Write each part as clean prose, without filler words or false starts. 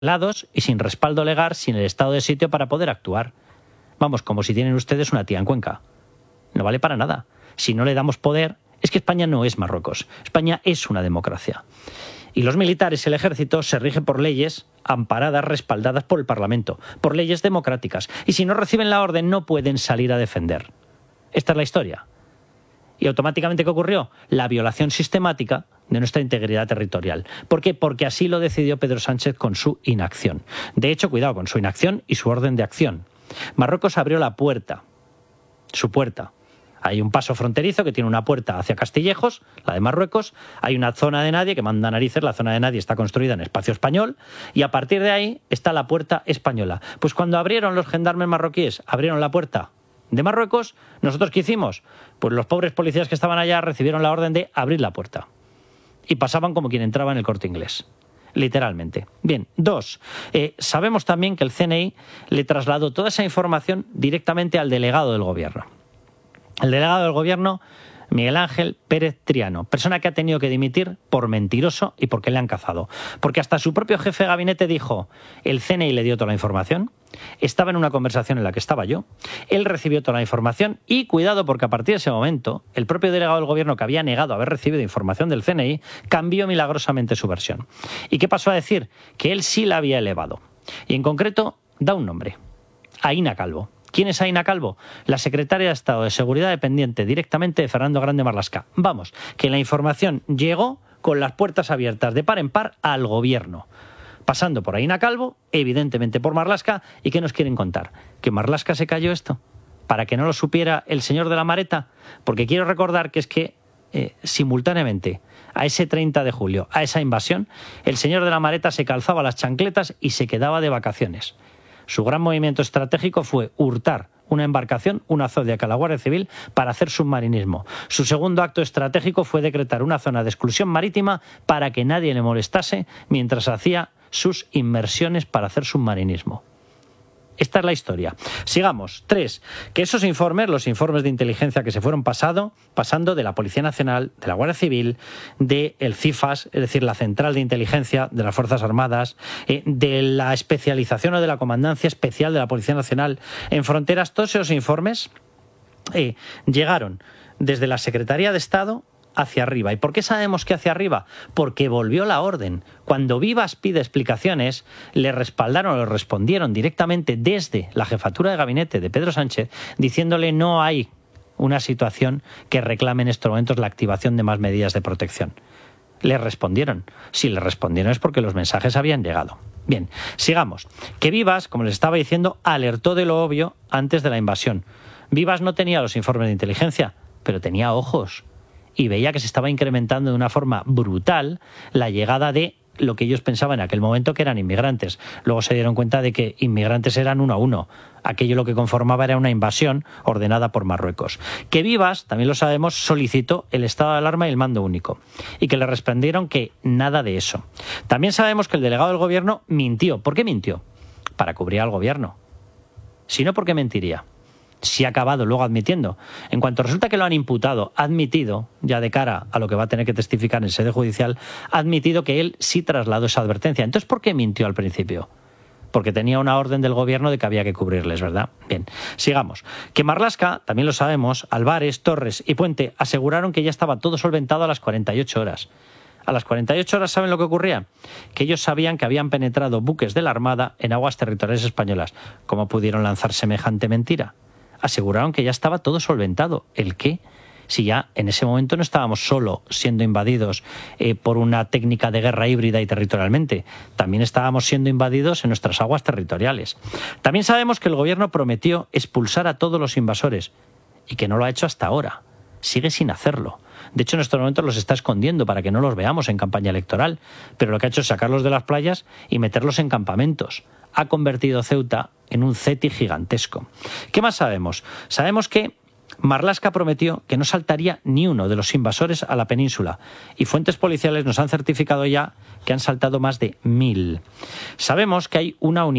lados y sin respaldo legal, sin el estado de sitio para poder actuar. Vamos, como si tienen ustedes una tía en Cuenca. No vale para nada. Si no le damos poder, es que España no es Marruecos. España es una democracia. Y los militares y el ejército se rigen por leyes amparadas, respaldadas por el Parlamento, por leyes democráticas. Y si no reciben la orden, no pueden salir a defender. Esta es la historia. ¿Y automáticamente qué ocurrió? La violación sistemática de nuestra integridad territorial. ¿Por qué? Porque así lo decidió Pedro Sánchez con su inacción. De hecho, cuidado con su inacción y su orden de acción. Marruecos abrió la puerta, su puerta. Hay un paso fronterizo que tiene una puerta hacia Castillejos, la de Marruecos. Hay una zona de nadie que manda narices. La zona de nadie está construida en espacio español. Y a partir de ahí está la puerta española. Pues cuando abrieron los gendarmes marroquíes, abrieron la puerta de Marruecos, ¿nosotros qué hicimos? Pues los pobres policías que estaban allá recibieron la orden de abrir la puerta. Y pasaban como quien entraba en el Corte Inglés. Literalmente. Bien, dos, sabemos también que el CNI le trasladó toda esa información directamente al delegado del gobierno. El delegado del gobierno, Miguel Ángel Pérez Triano, persona que ha tenido que dimitir por mentiroso y porque le han cazado. Porque hasta su propio jefe de gabinete dijo, el CNI le dio toda la información, estaba en una conversación en la que estaba yo, él recibió toda la información y cuidado porque a partir de ese momento el propio delegado del gobierno que había negado haber recibido información del CNI cambió milagrosamente su versión. ¿Y qué pasó a decir? Que él sí la había elevado. Y en concreto da un nombre, Aína Calvo. ¿Quién es Aína Calvo? La secretaria de Estado de Seguridad dependiente directamente de Fernando Grande Marlaska. Vamos, que la información llegó con las puertas abiertas de par en par al gobierno. Pasando por Aína Calvo, evidentemente por Marlaska. ¿Y qué nos quieren contar? ¿Que Marlaska se cayó esto? ¿Para que no lo supiera el señor de la Mareta? Porque quiero recordar que es que simultáneamente a ese 30 de julio, a esa invasión, el señor de la Mareta se calzaba las chancletas y se quedaba de vacaciones. Su gran movimiento estratégico fue hurtar una embarcación, una Zodiac a la Guardia Civil, para hacer submarinismo. Su segundo acto estratégico fue decretar una zona de exclusión marítima para que nadie le molestase mientras hacía sus inmersiones para hacer submarinismo. Esta es la historia. Sigamos. 3. Que esos informes, los informes de inteligencia que se fueron pasando de la Policía Nacional, de la Guardia Civil, del CIFAS, es decir, la Central de Inteligencia de las Fuerzas Armadas, de la especialización o de la Comandancia Especial de la Policía Nacional en Fronteras, todos esos informes llegaron desde la Secretaría de Estado hacia arriba. ¿Y por qué sabemos que hacia arriba? Porque volvió la orden. Cuando Vivas pide explicaciones, le respaldaron o le respondieron directamente desde la jefatura de gabinete de Pedro Sánchez, diciéndole no hay una situación que reclame en estos momentos la activación de más medidas de protección. Le respondieron. Si le respondieron es porque los mensajes habían llegado. Bien, sigamos. Que Vivas, como les estaba diciendo, alertó de lo obvio antes de la invasión. Vivas no tenía los informes de inteligencia, pero tenía ojos. Y veía que se estaba incrementando de una forma brutal la llegada de lo que ellos pensaban en aquel momento que eran inmigrantes. Luego se dieron cuenta de que inmigrantes eran uno a uno. Aquello lo que conformaba era una invasión ordenada por Marruecos. Que Vivas, también lo sabemos, solicitó el estado de alarma y el mando único. Y que le respondieron que nada de eso. También sabemos que el delegado del gobierno mintió. ¿Por qué mintió? Para cubrir al gobierno. Si no, ¿por qué mentiría? Si ha acabado luego admitiendo. En cuanto resulta que lo han imputado, admitido, ya de cara a lo que va a tener que testificar en sede judicial, ha admitido que él sí trasladó esa advertencia. Entonces, ¿por qué mintió al principio? Porque tenía una orden del gobierno de que había que cubrirles, ¿verdad? Bien, sigamos. Que Marlaska, también lo sabemos, Álvarez, Torres y Puente aseguraron que ya estaba todo solventado a las 48 horas. A las 48 horas, ¿saben lo que ocurría? Que ellos sabían que habían penetrado buques de la Armada en aguas territoriales españolas. ¿Cómo pudieron lanzar semejante mentira? Aseguraron que ya estaba todo solventado. ¿El qué? Si ya en ese momento no estábamos solo siendo invadidos por una técnica de guerra híbrida y territorialmente, también estábamos siendo invadidos en nuestras aguas territoriales. También sabemos que el gobierno prometió expulsar a todos los invasores y que no lo ha hecho hasta ahora. Sigue sin hacerlo. De hecho, en estos momentos los está escondiendo para que no los veamos en campaña electoral, pero lo que ha hecho es sacarlos de las playas y meterlos en campamentos. Ha convertido Ceuta en un CETI gigantesco. ¿Qué más sabemos? Sabemos que Marlaska prometió que no saltaría ni uno de los invasores a la península y fuentes policiales nos han certificado ya que han saltado más de 1000. Sabemos que hay una unidad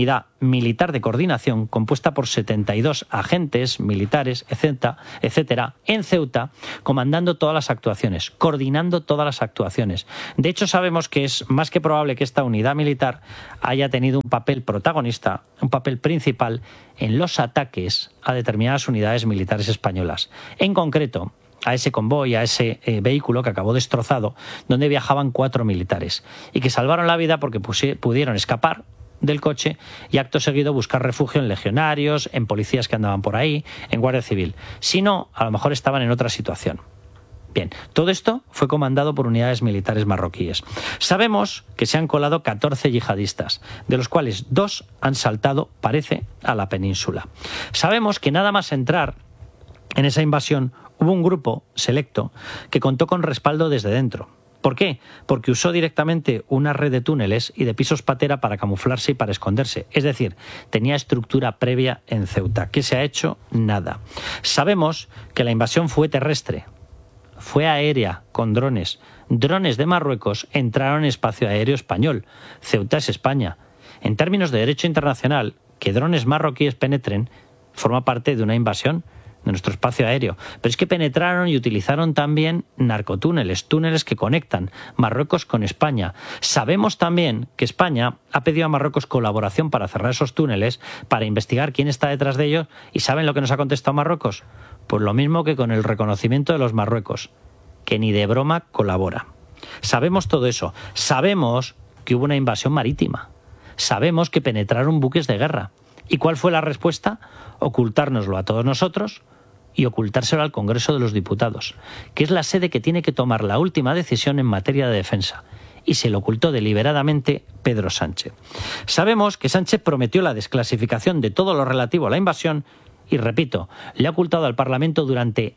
militar de coordinación compuesta por 72 agentes militares, etcétera, en Ceuta, comandando todas las actuaciones, coordinando todas las actuaciones. De hecho, sabemos que es más que probable que esta unidad militar haya tenido un papel protagonista, un papel principal en los ataques a determinadas unidades militares españolas. En concreto, a ese convoy, a ese vehículo que acabó destrozado, donde viajaban 4 militares y que salvaron la vida porque pudieron escapar del coche y acto seguido buscar refugio en legionarios, en policías que andaban por ahí, en Guardia Civil. Si no, a lo mejor estaban en otra situación. Bien, todo esto fue comandado por unidades militares marroquíes. Sabemos que se han colado 14 yihadistas, de los cuales 2 han saltado, parece, a la península. Sabemos que nada más entrar en esa invasión hubo un grupo selecto que contó con respaldo desde dentro. ¿Por qué? Porque usó directamente una red de túneles y de pisos patera para camuflarse y para esconderse. Es decir, tenía estructura previa en Ceuta. ¿Qué se ha hecho? Nada. Sabemos que la invasión fue terrestre, fue aérea, con drones. Drones de Marruecos entraron en espacio aéreo español. Ceuta es España. En términos de derecho internacional, que drones marroquíes penetren forma parte de una invasión de nuestro espacio aéreo. Pero es que penetraron y utilizaron también narcotúneles, túneles que conectan Marruecos con España. Sabemos también que España ha pedido a Marruecos colaboración para cerrar esos túneles, para investigar quién está detrás de ellos. ¿Y saben lo que nos ha contestado Marruecos? Pues lo mismo que con el reconocimiento de los Marruecos, que ni de broma colabora. Sabemos todo eso. Sabemos que hubo una invasión marítima. Sabemos que penetraron buques de guerra. ¿Y cuál fue la respuesta? Ocultárnoslo a todos nosotros y ocultárselo al Congreso de los Diputados, que es la sede que tiene que tomar la última decisión en materia de defensa. Y se lo ocultó deliberadamente Pedro Sánchez. Sabemos que Sánchez prometió la desclasificación de todo lo relativo a la invasión y, repito, le ha ocultado al Parlamento durante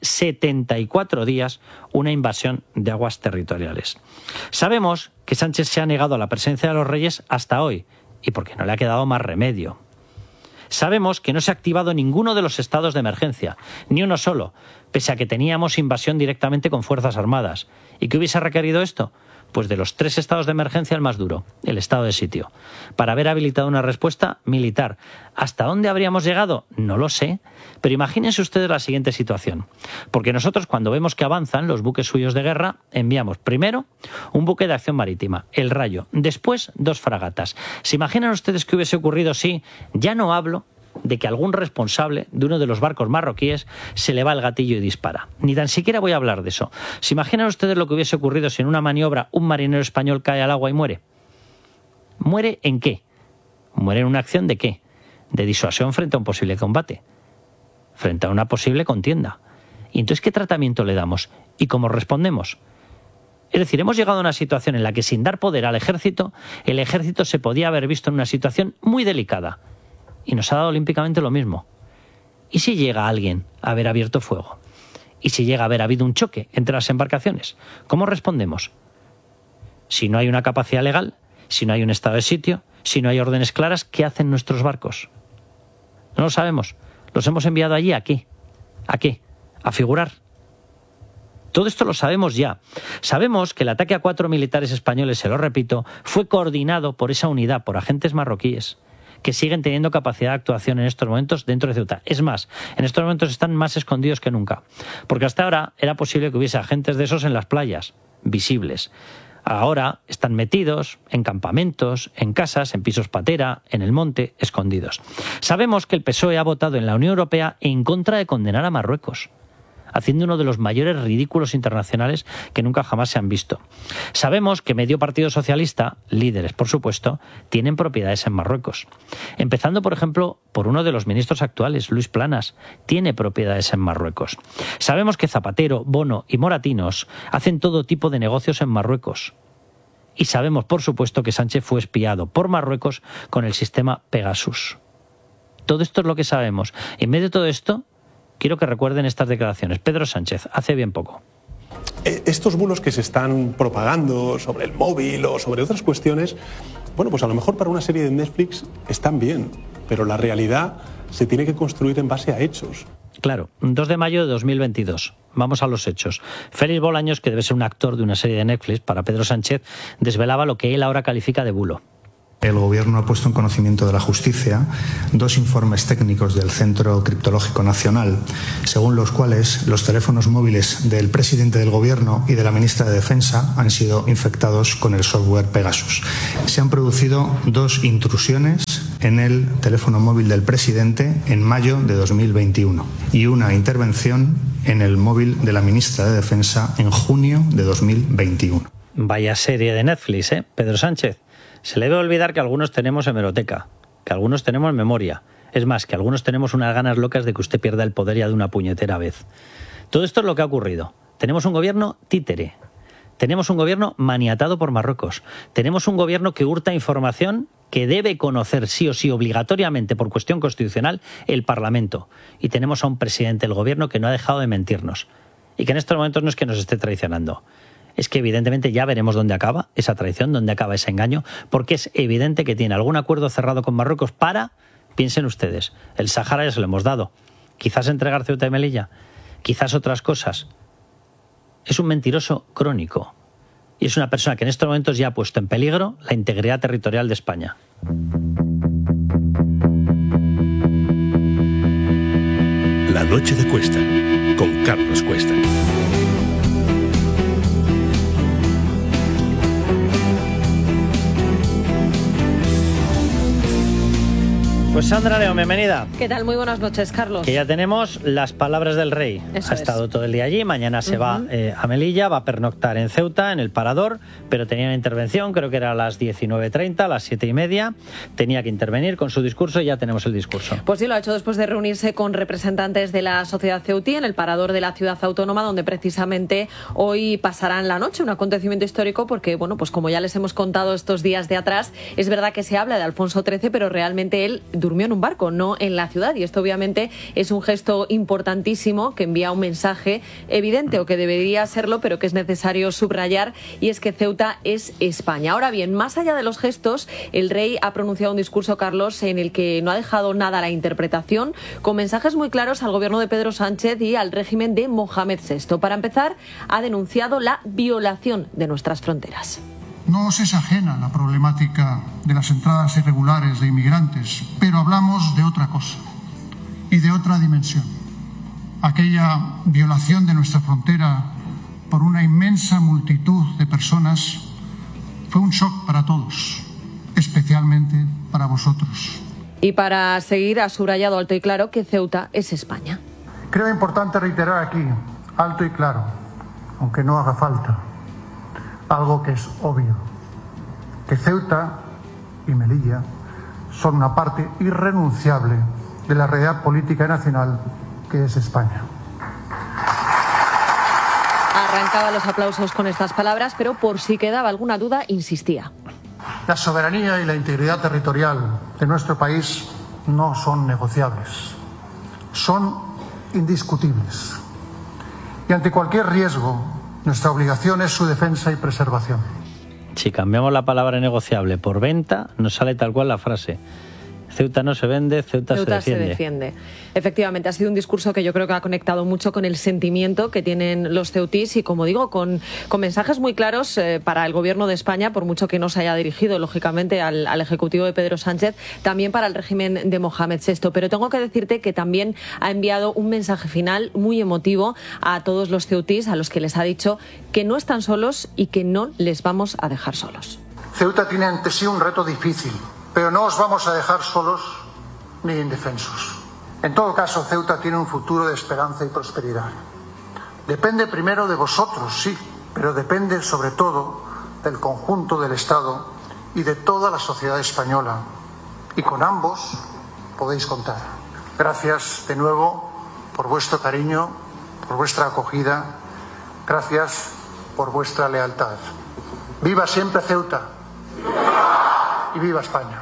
74 días una invasión de aguas territoriales. Sabemos que Sánchez se ha negado a la presencia de los reyes hasta hoy, y porque no le ha quedado más remedio. Sabemos que no se ha activado ninguno de los estados de emergencia, ni uno solo, pese a que teníamos invasión directamente con Fuerzas Armadas. ¿Y qué hubiese requerido esto? Pues de los 3 estados de emergencia el más duro, el estado de sitio, para haber habilitado una respuesta militar. ¿Hasta dónde habríamos llegado? No lo sé, pero imagínense ustedes la siguiente situación. Porque nosotros, cuando vemos que avanzan los buques suyos de guerra, enviamos primero un buque de acción marítima, el Rayo, después 2 fragatas. ¿Se imaginan ustedes qué hubiese ocurrido si, ya no hablo de que algún responsable de uno de los barcos marroquíes se le va el gatillo y dispara? Ni tan siquiera voy a hablar de eso. ¿Se imaginan ustedes lo que hubiese ocurrido si en una maniobra un marinero español cae al agua y muere? ¿Muere en qué? ¿Muere en una acción de qué? De disuasión frente a un posible combate, frente a una posible contienda. ¿Y entonces qué tratamiento le damos? ¿Y cómo respondemos? Es decir, hemos llegado a una situación en la que, sin dar poder al ejército, el ejército se podía haber visto en una situación muy delicada. Y nos ha dado olímpicamente lo mismo. ¿Y si llega alguien a haber abierto fuego? ¿Y si llega a haber habido un choque entre las embarcaciones? ¿Cómo respondemos? Si no hay una capacidad legal, si no hay un estado de sitio, si no hay órdenes claras, ¿qué hacen nuestros barcos? No lo sabemos. ¿Los hemos enviado allí a qué? ¿A qué? ¿A figurar? Todo esto lo sabemos ya. Sabemos que el ataque a 4 militares españoles, se lo repito, fue coordinado por esa unidad, por agentes marroquíes, que siguen teniendo capacidad de actuación en estos momentos dentro de Ceuta. Es más, en estos momentos están más escondidos que nunca, porque hasta ahora era posible que hubiese agentes de esos en las playas, visibles. Ahora están metidos en campamentos, en casas, en pisos patera, en el monte, escondidos. Sabemos que el PSOE ha votado en la Unión Europea en contra de condenar a Marruecos, haciendo uno de los mayores ridículos internacionales que nunca jamás se han visto. Sabemos que medio partido socialista, líderes por supuesto, tienen propiedades en Marruecos. Empezando, por ejemplo, por uno de los ministros actuales, Luis Planas, tiene propiedades en Marruecos. Sabemos que Zapatero, Bono y Moratinos hacen todo tipo de negocios en Marruecos. Y sabemos, por supuesto, que Sánchez fue espiado por Marruecos con el sistema Pegasus. Todo esto es lo que sabemos. En medio de todo esto, quiero que recuerden estas declaraciones. Pedro Sánchez, hace bien poco. Estos bulos que se están propagando sobre el móvil o sobre otras cuestiones, bueno, pues a lo mejor para una serie de Netflix están bien, pero la realidad se tiene que construir en base a hechos. Claro, 2 de mayo de 2022. Vamos a los hechos. Félix Bolaños, que debe ser un actor de una serie de Netflix para Pedro Sánchez, desvelaba lo que él ahora califica de bulo. El Gobierno ha puesto en conocimiento de la Justicia 2 informes técnicos del Centro Criptológico Nacional, según los cuales los teléfonos móviles del presidente del Gobierno y de la ministra de Defensa han sido infectados con el software Pegasus. Se han producido 2 intrusiones en el teléfono móvil del presidente en mayo de 2021 y una intervención en el móvil de la ministra de Defensa en junio de 2021. Vaya serie de Netflix, ¿eh? Pedro Sánchez. Se le debe olvidar que algunos tenemos hemeroteca, que algunos tenemos memoria. Es más, que algunos tenemos unas ganas locas de que usted pierda el poder ya de una puñetera vez. Todo esto es lo que ha ocurrido. Tenemos un gobierno títere. Tenemos un gobierno maniatado por Marruecos. Tenemos un gobierno que hurta información que debe conocer sí o sí obligatoriamente por cuestión constitucional el Parlamento. Y tenemos a un presidente del gobierno que no ha dejado de mentirnos. Y que en estos momentos no es que nos esté traicionando. Es que evidentemente ya veremos dónde acaba esa traición, dónde acaba ese engaño, porque es evidente que tiene algún acuerdo cerrado con Marruecos para, piensen ustedes, el Sáhara ya se lo hemos dado, quizás entregar Ceuta y Melilla, quizás otras cosas. Es un mentiroso crónico y es una persona que en estos momentos ya ha puesto en peligro la integridad territorial de España. La noche de Cuesta, con Carlos Cuesta. Pues Sandra León, bienvenida. ¿Qué tal? Muy buenas noches, Carlos. Que ya tenemos las palabras del rey. Eso ha estado todo el día allí, mañana se va a Melilla, va a pernoctar en Ceuta, en el Parador, pero tenía una intervención, creo que era a las 19:30, a las 7:30, tenía que intervenir con su discurso y ya tenemos el discurso. Pues sí, lo ha hecho después de reunirse con representantes de la sociedad ceutí en el Parador de la ciudad autónoma, donde precisamente hoy pasarán la noche, un acontecimiento histórico porque, bueno, pues como ya les hemos contado estos días de atrás, es verdad que se habla de Alfonso XIII, pero realmente él durmió en un barco, no en la ciudad, y esto obviamente es un gesto importantísimo que envía un mensaje evidente, o que debería serlo, pero que es necesario subrayar, y es que Ceuta es España. Ahora bien, más allá de los gestos, el rey ha pronunciado un discurso, Carlos, en el que no ha dejado nada a la interpretación, con mensajes muy claros al gobierno de Pedro Sánchez y al régimen de Mohamed VI. Para empezar, ha denunciado la violación de nuestras fronteras. No os es ajena la problemática de las entradas irregulares de inmigrantes, pero hablamos de otra cosa y de otra dimensión. Aquella violación de nuestra frontera por una inmensa multitud de personas fue un shock para todos, especialmente para vosotros. Y para seguir, ha subrayado alto y claro que Ceuta es España. Creo importante reiterar aquí, alto y claro, aunque no haga falta, algo que es obvio, que Ceuta y Melilla son una parte irrenunciable de la realidad política y nacional que es España. Arrancaba los aplausos con estas palabras, pero por si quedaba alguna duda, insistía. La soberanía y la integridad territorial de nuestro país no son negociables, son indiscutibles. Y ante cualquier riesgo, nuestra obligación es su defensa y preservación. Si cambiamos la palabra negociable por venta, nos sale tal cual la frase. Ceuta no se vende, Ceuta se defiende. Efectivamente, ha sido un discurso que yo creo que ha conectado mucho con el sentimiento que tienen los ceutís y, como digo, con mensajes muy claros para el gobierno de España, por mucho que no se haya dirigido, lógicamente, al ejecutivo de Pedro Sánchez, también para el régimen de Mohamed VI. Pero tengo que decirte que también ha enviado un mensaje final muy emotivo a todos los ceutís, a los que les ha dicho que no están solos y que no les vamos a dejar solos. Ceuta tiene ante sí un reto difícil, pero no os vamos a dejar solos ni indefensos. En todo caso, Ceuta tiene un futuro de esperanza y prosperidad. Depende primero de vosotros, sí, pero depende sobre todo del conjunto del Estado y de toda la sociedad española. Y con ambos podéis contar. Gracias de nuevo por vuestro cariño, por vuestra acogida. Gracias por vuestra lealtad. ¡Viva siempre Ceuta! ¡Y viva España!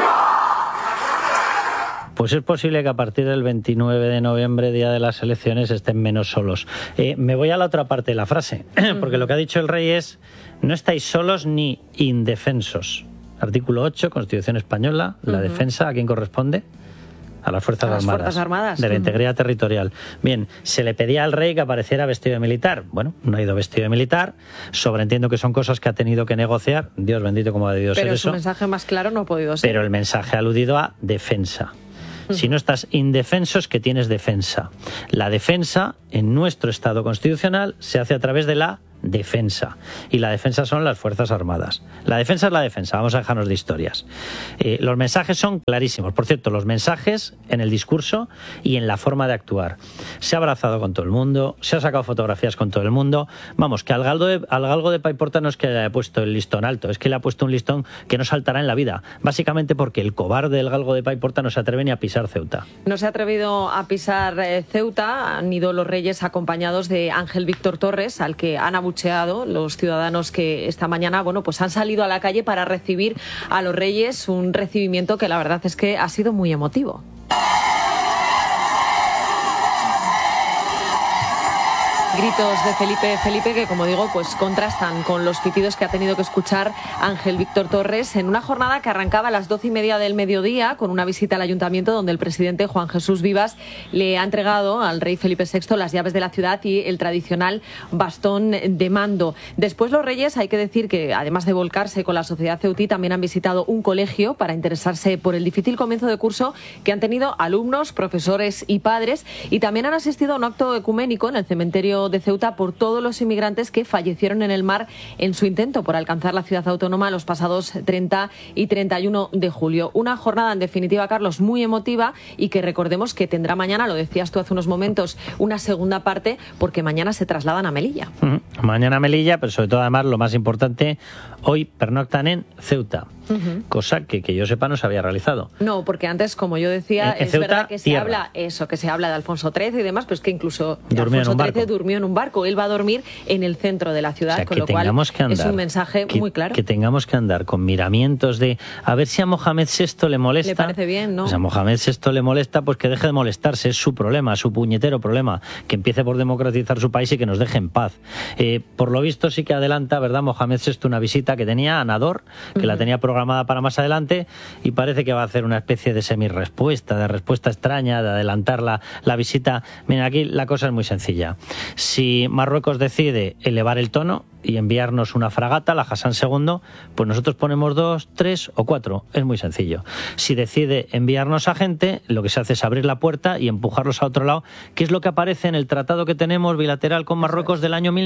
Pues es posible que a partir del 29 de noviembre, día de las elecciones, estén menos solos. Me voy a la otra parte de la frase, porque lo que ha dicho el rey es: no estáis solos ni indefensos. Artículo 8, Constitución Española, la defensa, ¿a quién corresponde? A las Fuerzas Armadas. Fuerzas Armadas. De la integridad territorial. Bien, se le pedía al rey que apareciera vestido de militar. Bueno, no ha ido vestido de militar. Sobreentiendo que son cosas que ha tenido que negociar. Dios bendito, cómo ha debido ser eso. Pero su mensaje más claro no ha podido ser. Pero el mensaje ha aludido a defensa. Si no estás indefenso es que tienes defensa. La defensa en nuestro Estado constitucional se hace a través de la defensa. Y la defensa son las Fuerzas Armadas. La defensa es la defensa, vamos a dejarnos de historias. Los mensajes son clarísimos. Por cierto, los mensajes en el discurso y en la forma de actuar. Se ha abrazado con todo el mundo, se ha sacado fotografías con todo el mundo. Vamos, que al galgo de Paiporta no es que le haya puesto el listón alto, es que le ha puesto un listón que no saltará en la vida. Básicamente porque el cobarde del galgo de Paiporta no se atreve ni a pisar Ceuta. No se ha atrevido a pisar Ceuta. Han ido los Reyes acompañados de Ángel Víctor Torres, al que han abucheado los ciudadanos que esta mañana, pues han salido a la calle para recibir a los Reyes, un recibimiento que la verdad es que ha sido muy emotivo. Gritos de Felipe que, como digo, pues contrastan con los pitidos que ha tenido que escuchar Ángel Víctor Torres en una jornada que arrancaba a las 12:30 del mediodía con una visita al ayuntamiento donde el presidente Juan Jesús Vivas le ha entregado al rey Felipe VI las llaves de la ciudad y el tradicional bastón de mando. Después los Reyes, hay que decir que además de volcarse con la sociedad ceutí, también han visitado un colegio para interesarse por el difícil comienzo de curso que han tenido alumnos, profesores y padres, y también han asistido a un acto ecuménico en el cementerio de Ceuta por todos los inmigrantes que fallecieron en el mar en su intento por alcanzar la ciudad autónoma los pasados 30 y 31 de julio. Una jornada, en definitiva, Carlos, muy emotiva y que recordemos que tendrá mañana, lo decías tú hace unos momentos, una segunda parte, porque mañana se trasladan a Melilla. Mañana a Melilla, pero sobre todo, además, lo más importante, hoy pernoctan en Ceuta. Cosa que yo sepa no se había realizado. No, porque antes, como yo decía, en es Ceuta, verdad que se habla de Alfonso XIII y demás, pues que incluso Alfonso XIII durmió en un barco. Él va a dormir en el centro de la ciudad, o sea, con lo cual es un mensaje muy claro. Que tengamos que andar con miramientos de a ver si a Mohamed VI le molesta. Le parece bien, ¿no? Pues a Mohamed VI le molesta, pues que deje de molestarse, es su problema, su puñetero problema, que empiece por democratizar su país y que nos deje en paz. Por lo visto sí que adelanta, ¿verdad?, Mohamed VI una visita que tenía a Nador, que la tenía programada para más adelante, y parece que va a hacer una especie de semi-respuesta, de respuesta extraña, de adelantar la visita. Miren, aquí la cosa es muy sencilla. Si Marruecos decide elevar el tono y enviarnos una fragata, la Hassan II, pues nosotros ponemos 2, 3 o 4. Es muy sencillo. Si decide enviarnos a gente, lo que se hace es abrir la puerta y empujarlos a otro lado, que es lo que aparece en el tratado que tenemos bilateral con Marruecos del año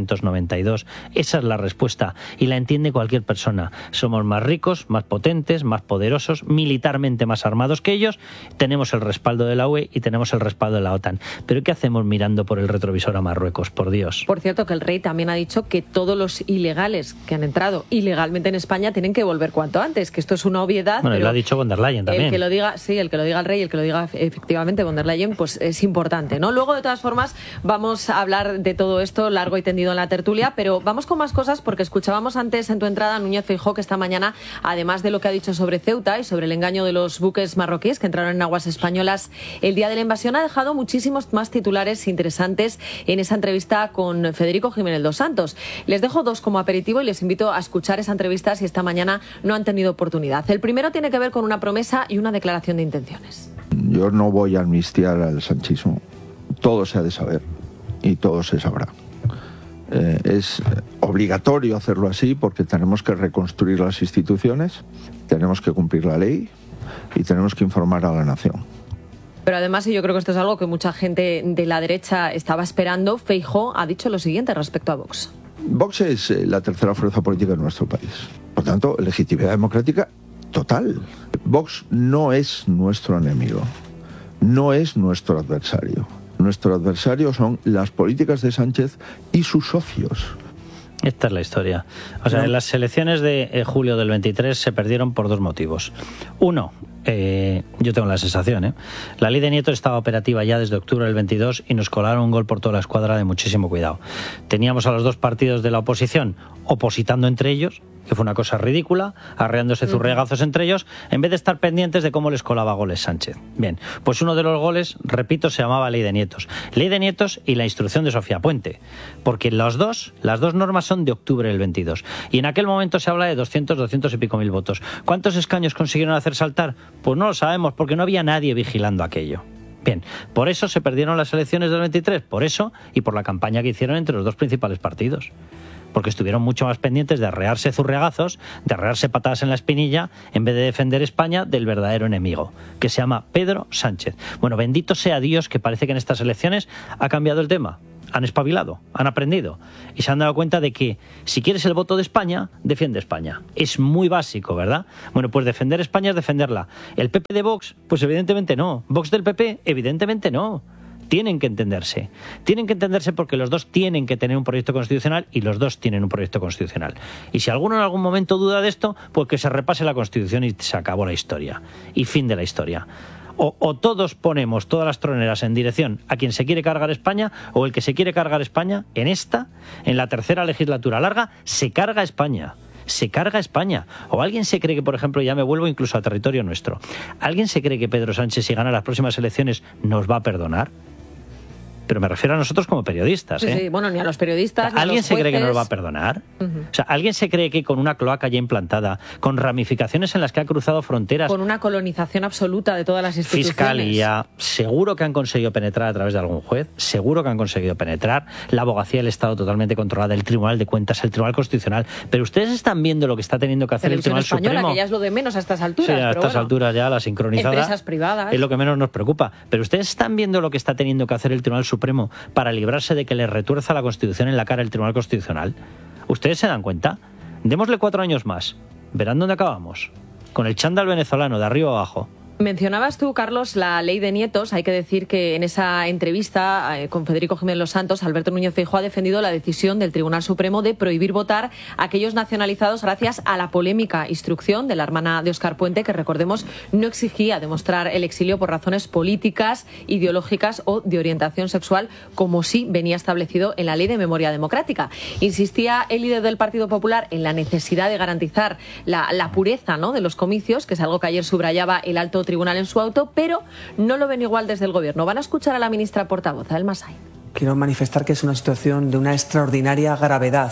1992. Esa es la respuesta y la entiende cualquier persona. Somos más ricos, más potentes, más poderosos, militarmente más armados que ellos, tenemos el respaldo de la UE y tenemos el respaldo de la OTAN. ¿Pero qué hacemos mirando por el retrovisor a Marruecos, por Dios? Por cierto, que el rey también ha dicho que todos los ilegales que han entrado ilegalmente en España tienen que volver cuanto antes, que esto es una obviedad. Bueno, pero lo ha dicho von der Leyen también. El que lo diga el rey, el que lo diga efectivamente von der Leyen, pues es importante, ¿no? Luego, de todas formas, vamos a hablar de todo esto largo y tendido en la tertulia, pero vamos con más cosas porque escuchábamos antes en tu entrada a Núñez Feijóo, que esta mañana, además de lo que ha dicho sobre Ceuta y sobre el engaño de los buques marroquíes que entraron en aguas españolas el día de la invasión, ha dejado muchísimos más titulares interesantes en esa entrevista con Federico Jiménez dos Santos. Les dejo dos como aperitivo y les invito a escuchar esa entrevista si esta mañana no han tenido oportunidad. El primero tiene que ver con una promesa y una declaración de intenciones. Yo no voy a amnistiar al sanchismo. Todo se ha de saber y todo se sabrá. Es obligatorio hacerlo así porque tenemos que reconstruir las instituciones, tenemos que cumplir la ley y tenemos que informar a la nación. Pero además, y yo creo que esto es algo que mucha gente de la derecha estaba esperando, Feijóo ha dicho lo siguiente respecto a Vox. Vox es la tercera fuerza política de nuestro país. Por tanto, legitimidad democrática total. Vox no es nuestro enemigo, no es nuestro adversario. Nuestro adversario son las políticas de Sánchez y sus socios. Esta es la historia. O sea, en las elecciones de julio del 23 se perdieron por dos motivos. Uno, yo tengo la sensación, la ley de Nieto estaba operativa ya desde octubre del 22 y nos colaron un gol por toda la escuadra de muchísimo cuidado. Teníamos a los dos partidos de la oposición opositando entre ellos, que fue una cosa ridícula, arreándose zurriagazos entre ellos, en vez de estar pendientes de cómo les colaba goles Sánchez. Bien, pues uno de los goles, repito, se llamaba Ley de Nietos. Ley de Nietos y la instrucción de Sofía Puente, porque las dos normas son de octubre del 22. Y en aquel momento se habla de 200 y pico mil votos. ¿Cuántos escaños consiguieron hacer saltar? Pues no lo sabemos, porque no había nadie vigilando aquello. Bien, por eso se perdieron las elecciones del 23, por eso y por la campaña que hicieron entre los dos principales partidos. Porque estuvieron mucho más pendientes de arrearse zurriagazos, de arrearse patadas en la espinilla, en vez de defender España del verdadero enemigo, que se llama Pedro Sánchez. Bueno, bendito sea Dios que parece que en estas elecciones ha cambiado el tema. Han espabilado, han aprendido y se han dado cuenta de que si quieres el voto de España, defiende España. Es muy básico, ¿verdad? Bueno, pues defender España es defenderla. ¿El PP de Vox? Pues evidentemente no. ¿Vox del PP? Evidentemente no. Tienen que entenderse porque los dos tienen que tener un proyecto constitucional y los dos tienen un proyecto constitucional. Y si alguno en algún momento duda de esto, pues que se repase la Constitución y se acabó la historia. Y fin de la historia. O todos ponemos todas las troneras en dirección a quien se quiere cargar España, o el que se quiere cargar España, en la tercera legislatura larga, se carga España. Se carga España. O alguien se cree que, por ejemplo, ya me vuelvo incluso a territorio nuestro, ¿alguien se cree que Pedro Sánchez, si gana las próximas elecciones, nos va a perdonar? Pero me refiero a nosotros como periodistas, ¿eh? Sí, bueno, ni a los periodistas, ni a los ¿Alguien se cree que jueces. nos va a perdonar? O sea, ¿alguien se cree que con una cloaca ya implantada, con ramificaciones en las que ha cruzado fronteras, Con una colonización absoluta de todas las instituciones. Fiscalía, seguro que han conseguido penetrar a través de algún juez, seguro que han conseguido penetrar, la abogacía del Estado totalmente controlada, el Tribunal de Cuentas, el Tribunal Constitucional, pero ustedes están viendo lo que está teniendo que hacer el Televisión Tribunal española, Supremo. que ya es lo de menos a estas alturas. Sí, a pero estas bueno, alturas ya la sincronizada empresas privadas. es lo que menos nos preocupa. Pero ustedes están viendo lo que está teniendo que hacer el Tribunal Supremo para librarse de que le retuerza la Constitución en la cara el Tribunal Constitucional. ¿Ustedes se dan cuenta? Démosle 4 años más. Verán dónde acabamos. Con el chándal venezolano de arriba abajo. Mencionabas tú, Carlos, la ley de Nietos. Hay que decir que en esa entrevista con Federico Jiménez Los Santos, Alberto Núñez Feijóo ha defendido la decisión del Tribunal Supremo de prohibir votar a aquellos nacionalizados gracias a la polémica instrucción de la hermana de Óscar Puente, que recordemos no exigía demostrar el exilio por razones políticas, ideológicas o de orientación sexual, como sí venía establecido en la Ley de Memoria Democrática. Insistía el líder del Partido Popular en la necesidad de garantizar la pureza, ¿no?, de los comicios, que es algo que ayer subrayaba el alto tribunal en su auto, pero no lo ven igual desde el Gobierno. Van a escuchar a la ministra portavoz, a Elma Sainz. Quiero manifestar que es una situación de una extraordinaria gravedad,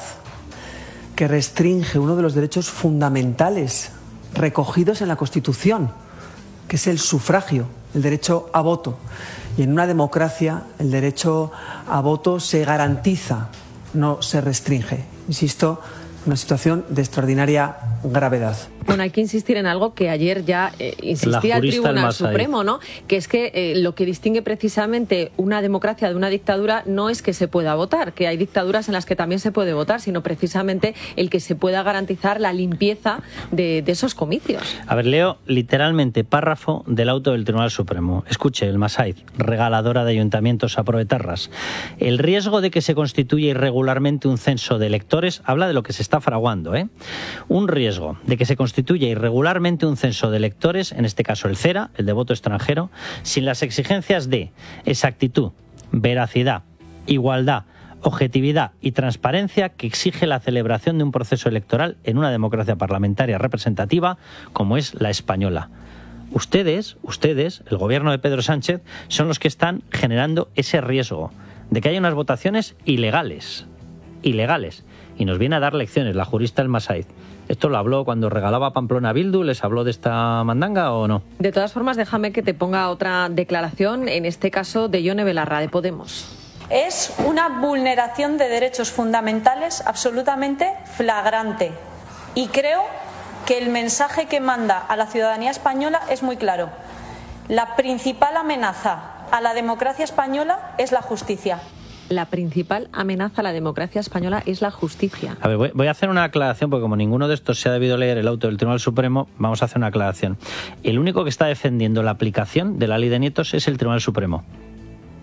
que restringe uno de los derechos fundamentales recogidos en la Constitución, que es el sufragio, el derecho a voto. Y en una democracia el derecho a voto se garantiza, no se restringe. Insisto, una situación de extraordinaria gravedad. Bueno, hay que insistir en algo que ayer ya insistía el Tribunal Supremo, ¿no? Que es que lo que distingue precisamente una democracia de una dictadura no es que se pueda votar, que hay dictaduras en las que también se puede votar, sino precisamente el que se pueda garantizar la limpieza de esos comicios. A ver, leo literalmente párrafo del auto del Tribunal Supremo. Escuche, Elma Sainz, regaladora de ayuntamientos a proetarras. El riesgo de que se constituya irregularmente un censo de electores, habla de lo que se está fraguando, ¿eh? Un riesgo de que se constituya irregularmente un censo de electores, en este caso el CERA, el de voto extranjero, sin las exigencias de exactitud, veracidad, igualdad, objetividad y transparencia que exige la celebración de un proceso electoral en una democracia parlamentaria representativa como es la española. Ustedes, el gobierno de Pedro Sánchez, son los que están generando ese riesgo de que haya unas votaciones ilegales. Y nos viene a dar lecciones la jurista Elma Sainz. ¿Esto lo habló cuando regalaba Pamplona a Bildu? ¿Les habló de esta mandanga o no? De todas formas, déjame que te ponga otra declaración, en este caso de Ione Belarra, de Podemos. Es una vulneración de derechos fundamentales absolutamente flagrante. Y creo que el mensaje que manda a la ciudadanía española es muy claro. La principal amenaza a la democracia española es la justicia. La principal amenaza a la democracia española es la justicia. A ver, voy a hacer una aclaración, porque como ninguno de estos se ha debido leer el auto del Tribunal Supremo, vamos a hacer una aclaración. El único que está defendiendo la aplicación de la ley de Nietos es el Tribunal Supremo.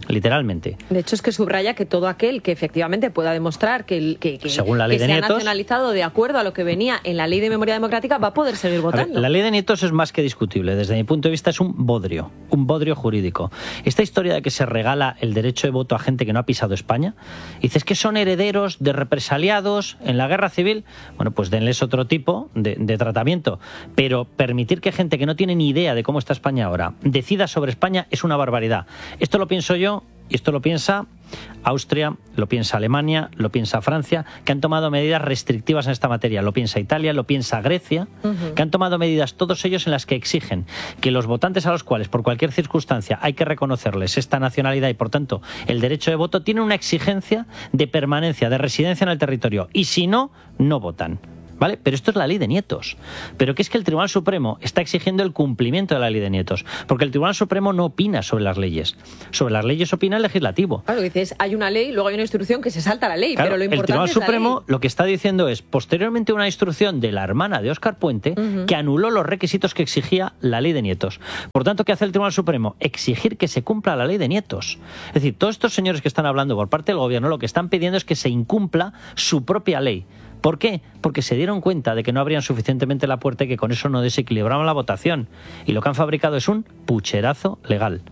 literalmente. De hecho, es que subraya que todo aquel que efectivamente pueda demostrar que según la ley de se ha Nietos, nacionalizado de acuerdo a lo que venía en la Ley de Memoria Democrática va a poder seguir votando. La ley de Nietos es más que discutible. Desde mi punto de vista es un bodrio jurídico. Esta historia de que se regala el derecho de voto a gente que no ha pisado España, dices que son herederos de represaliados en la guerra civil, bueno, pues denles otro tipo de tratamiento. Pero permitir que gente que no tiene ni idea de cómo está España ahora decida sobre España es una barbaridad. Esto lo pienso yo y esto lo piensa Austria, lo piensa Alemania, lo piensa Francia, que han tomado medidas restrictivas en esta materia. Lo piensa Italia, lo piensa Grecia, que han tomado medidas todos ellos en las que exigen que los votantes a los cuales por cualquier circunstancia hay que reconocerles esta nacionalidad y por tanto el derecho de voto, tienen una exigencia de permanencia, de residencia en el territorio y si no, no votan. ¿Vale? Pero esto es la ley de Nietos. Pero que es que el Tribunal Supremo está exigiendo el cumplimiento de la ley de Nietos. Porque el Tribunal Supremo no opina sobre las leyes. Sobre las leyes opina el legislativo. Claro, dices, hay una ley, luego hay una instrucción que se salta la ley, claro, pero lo importante el Tribunal es la Supremo ley. Lo que está diciendo es, posteriormente una instrucción de la hermana de Óscar Puente, que anuló los requisitos que exigía la ley de Nietos. Por tanto, ¿qué hace el Tribunal Supremo? Exigir que se cumpla la ley de Nietos. Es decir, todos estos señores que están hablando por parte del gobierno, lo que están pidiendo es que se incumpla su propia ley. ¿Por qué? Porque se dieron cuenta de que no abrían suficientemente la puerta y que con eso no desequilibraban la votación. Y lo que han fabricado es un pucherazo legal.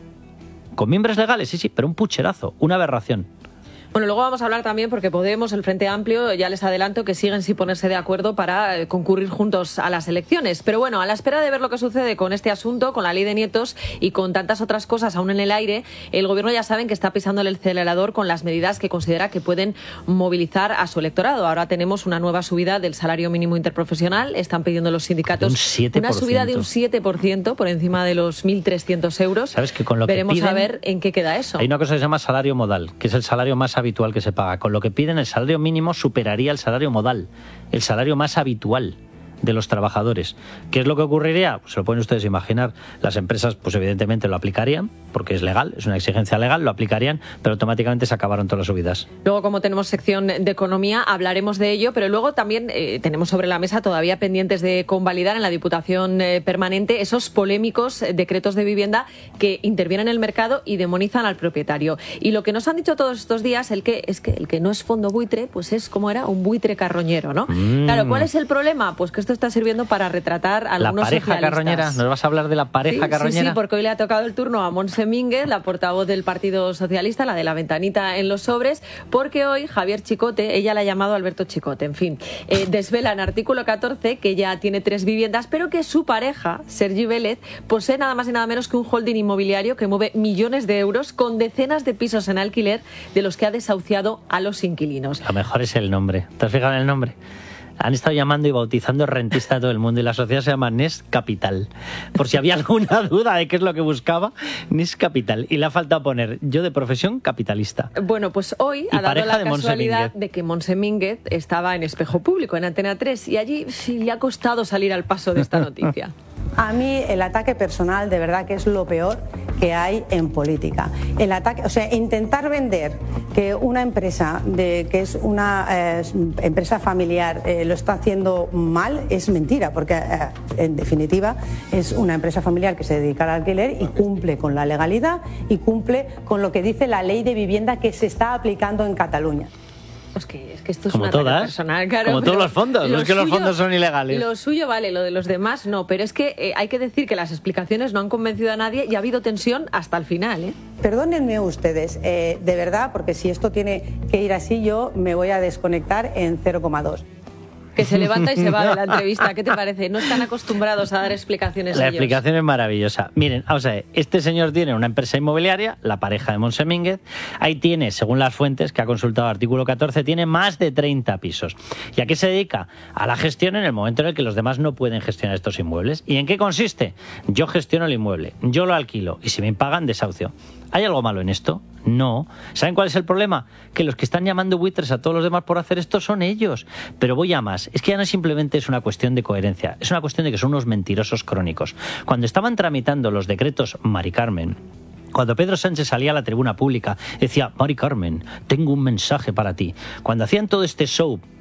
Con miembros legales, sí, pero un pucherazo, una aberración. Bueno, luego vamos a hablar también porque Podemos, el Frente Amplio, ya les adelanto que siguen sin ponerse de acuerdo para concurrir juntos a las elecciones. Pero bueno, a la espera de ver lo que sucede con este asunto, con la ley de Nietos y con tantas otras cosas aún en el aire, el gobierno ya saben que está pisando el acelerador con las medidas que considera que pueden movilizar a su electorado. Ahora tenemos una nueva subida del salario mínimo interprofesional. Están pidiendo los sindicatos una subida de un 7% por encima de los 1.300 euros. ¿Sabes que con lo Veremos que piden, a ver en qué queda eso. Hay una cosa que se llama salario modal, que es el salario más habitual que se paga. Con lo que piden, el salario mínimo superaría el salario modal, el salario más habitual de los trabajadores. ¿Qué es lo que ocurriría? Pues se lo pueden ustedes imaginar. Las empresas, pues evidentemente lo aplicarían, porque es legal, es una exigencia legal, lo aplicarían, pero automáticamente se acabaron todas las subidas. Luego, como tenemos sección de economía, hablaremos de ello, pero luego también tenemos sobre la mesa todavía pendientes de convalidar en la Diputación Permanente esos polémicos decretos de vivienda que intervienen en el mercado y demonizan al propietario. Y lo que nos han dicho todos estos días es que el que no es fondo buitre, pues es como era un buitre carroñero, ¿no? Claro, ¿cuál es el problema? Pues que esto está sirviendo para retratar a algunos la pareja socialistas. Carroñera. ¿Nos vas a hablar de la pareja carroñera? Sí, porque hoy le ha tocado el turno a Montse Mínguez, la portavoz del Partido Socialista, la de la ventanita en los sobres, porque hoy Javier Chicote, ella la ha llamado Alberto Chicote, en fin, desvela en artículo 14 que ya tiene 3 viviendas, pero que su pareja, Sergi Vélez, posee nada más y nada menos que un holding inmobiliario que mueve millones de euros con decenas de pisos en alquiler de los que ha desahuciado a los inquilinos. Lo mejor es el nombre. ¿Te has fijado en el nombre? Han estado llamando y bautizando rentista a todo el mundo y la sociedad se llama Nest Capital. Por si había alguna duda de qué es lo que buscaba, Nest Capital. Y le ha faltado poner yo de profesión capitalista. Bueno, pues hoy ha dado la casualidad de que Montse Mínguez estaba en Espejo Público, en Antena 3, y allí sí le ha costado salir al paso de esta noticia. A mí el ataque personal de verdad que es lo peor que hay en política. El ataque, o sea, intentar vender que una empresa que es una empresa familiar lo está haciendo mal es mentira, porque en definitiva es una empresa familiar que se dedica al alquiler y cumple con la legalidad y cumple con lo que dice la ley de vivienda que se está aplicando en Cataluña. Es que esto es como un todas, ataque personal, claro. Como todos los fondos, no es que los fondos son ilegales. Lo suyo vale, lo de los demás no, pero es que hay que decir que las explicaciones no han convencido a nadie y ha habido tensión hasta el final, ¿eh? Perdónenme ustedes, de verdad, porque si esto tiene que ir así, yo me voy a desconectar en 0,2. Que se levanta y se va de la entrevista. ¿Qué te parece? No están acostumbrados a dar explicaciones. La ellos. explicación es maravillosa. Miren, vamos a ver, este señor tiene una empresa inmobiliaria, la pareja de Montse Mínguez, ahí tiene, según las fuentes que ha consultado artículo 14, tiene más de 30 pisos. ¿Y a qué se dedica? A la gestión en el momento en el que los demás no pueden gestionar estos inmuebles. ¿Y en qué consiste? Yo gestiono el inmueble, yo lo alquilo y si me pagan, desahucio. ¿Hay algo malo en esto? No. ¿Saben cuál es el problema? Que los que están llamando buitres a todos los demás por hacer esto son ellos. Pero voy a más. Es que ya no simplemente es una cuestión de coherencia, es una cuestión de que son unos mentirosos crónicos. Cuando estaban tramitando los decretos Mari Carmen, cuando Pedro Sánchez salía a la tribuna pública, decía, Mari Carmen, tengo un mensaje para ti. Cuando hacían todo este show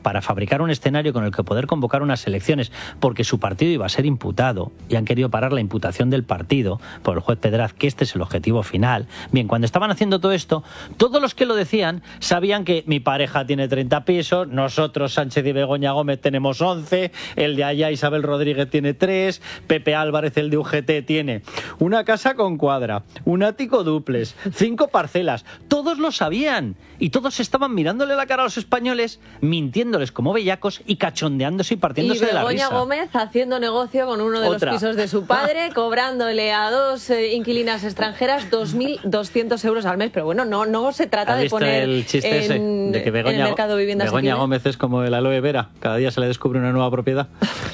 para fabricar un escenario con el que poder convocar unas elecciones, porque su partido iba a ser imputado y han querido parar la imputación del partido por el juez Pedraz, que este es el objetivo final. Bien, cuando estaban haciendo todo esto, todos los que lo decían sabían que mi pareja tiene 30 pisos, nosotros, Sánchez y Begoña Gómez, tenemos 11, el de allá, Isabel Rodríguez, tiene 3, Pepe Álvarez, el de UGT, tiene una casa con cuadra, un ático dúplex, 5 parcelas. Todos lo sabían y todos estaban mirándole la cara a los españoles, mintiéndoles como bellacos y cachondeándose y partiéndose de la risa. Y Begoña Gómez haciendo negocio con uno de los pisos de su padre, cobrándole a 2 inquilinas extranjeras 2.200 euros al mes. Pero bueno, no se trata de poner el chiste ese de que Begoña, en el mercado de viviendas. Begoña Gómez es como el aloe vera, cada día se le descubre una nueva propiedad.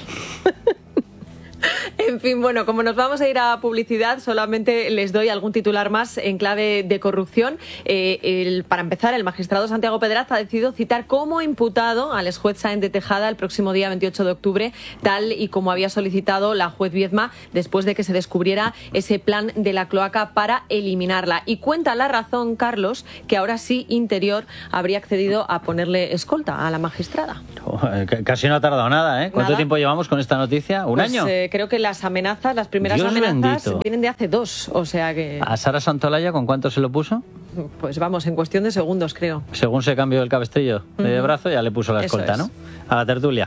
En fin, bueno, como nos vamos a ir a publicidad, solamente les doy algún titular más en clave de corrupción. Para empezar, el magistrado Santiago Pedraz ha decidido citar como imputado al exjuez Sáenz de Tejada el próximo día 28 de octubre, tal y como había solicitado la juez Viedma después de que se descubriera ese plan de la cloaca para eliminarla. Y cuenta la razón, Carlos, que ahora sí Interior habría accedido a ponerle escolta a la magistrada. Casi no ha tardado nada, ¿eh? ¿Cuánto tiempo llevamos con esta noticia? ¿Un año? Creo que las amenazas, las primeras Dios amenazas bendito. vienen de hace 2, o sea que... ¿A Sara Santolaya con cuánto se lo puso? Pues vamos, en cuestión de segundos, creo. Según se cambió el cabestrillo de brazo, ya le puso la escolta, ¿no? A la tertulia.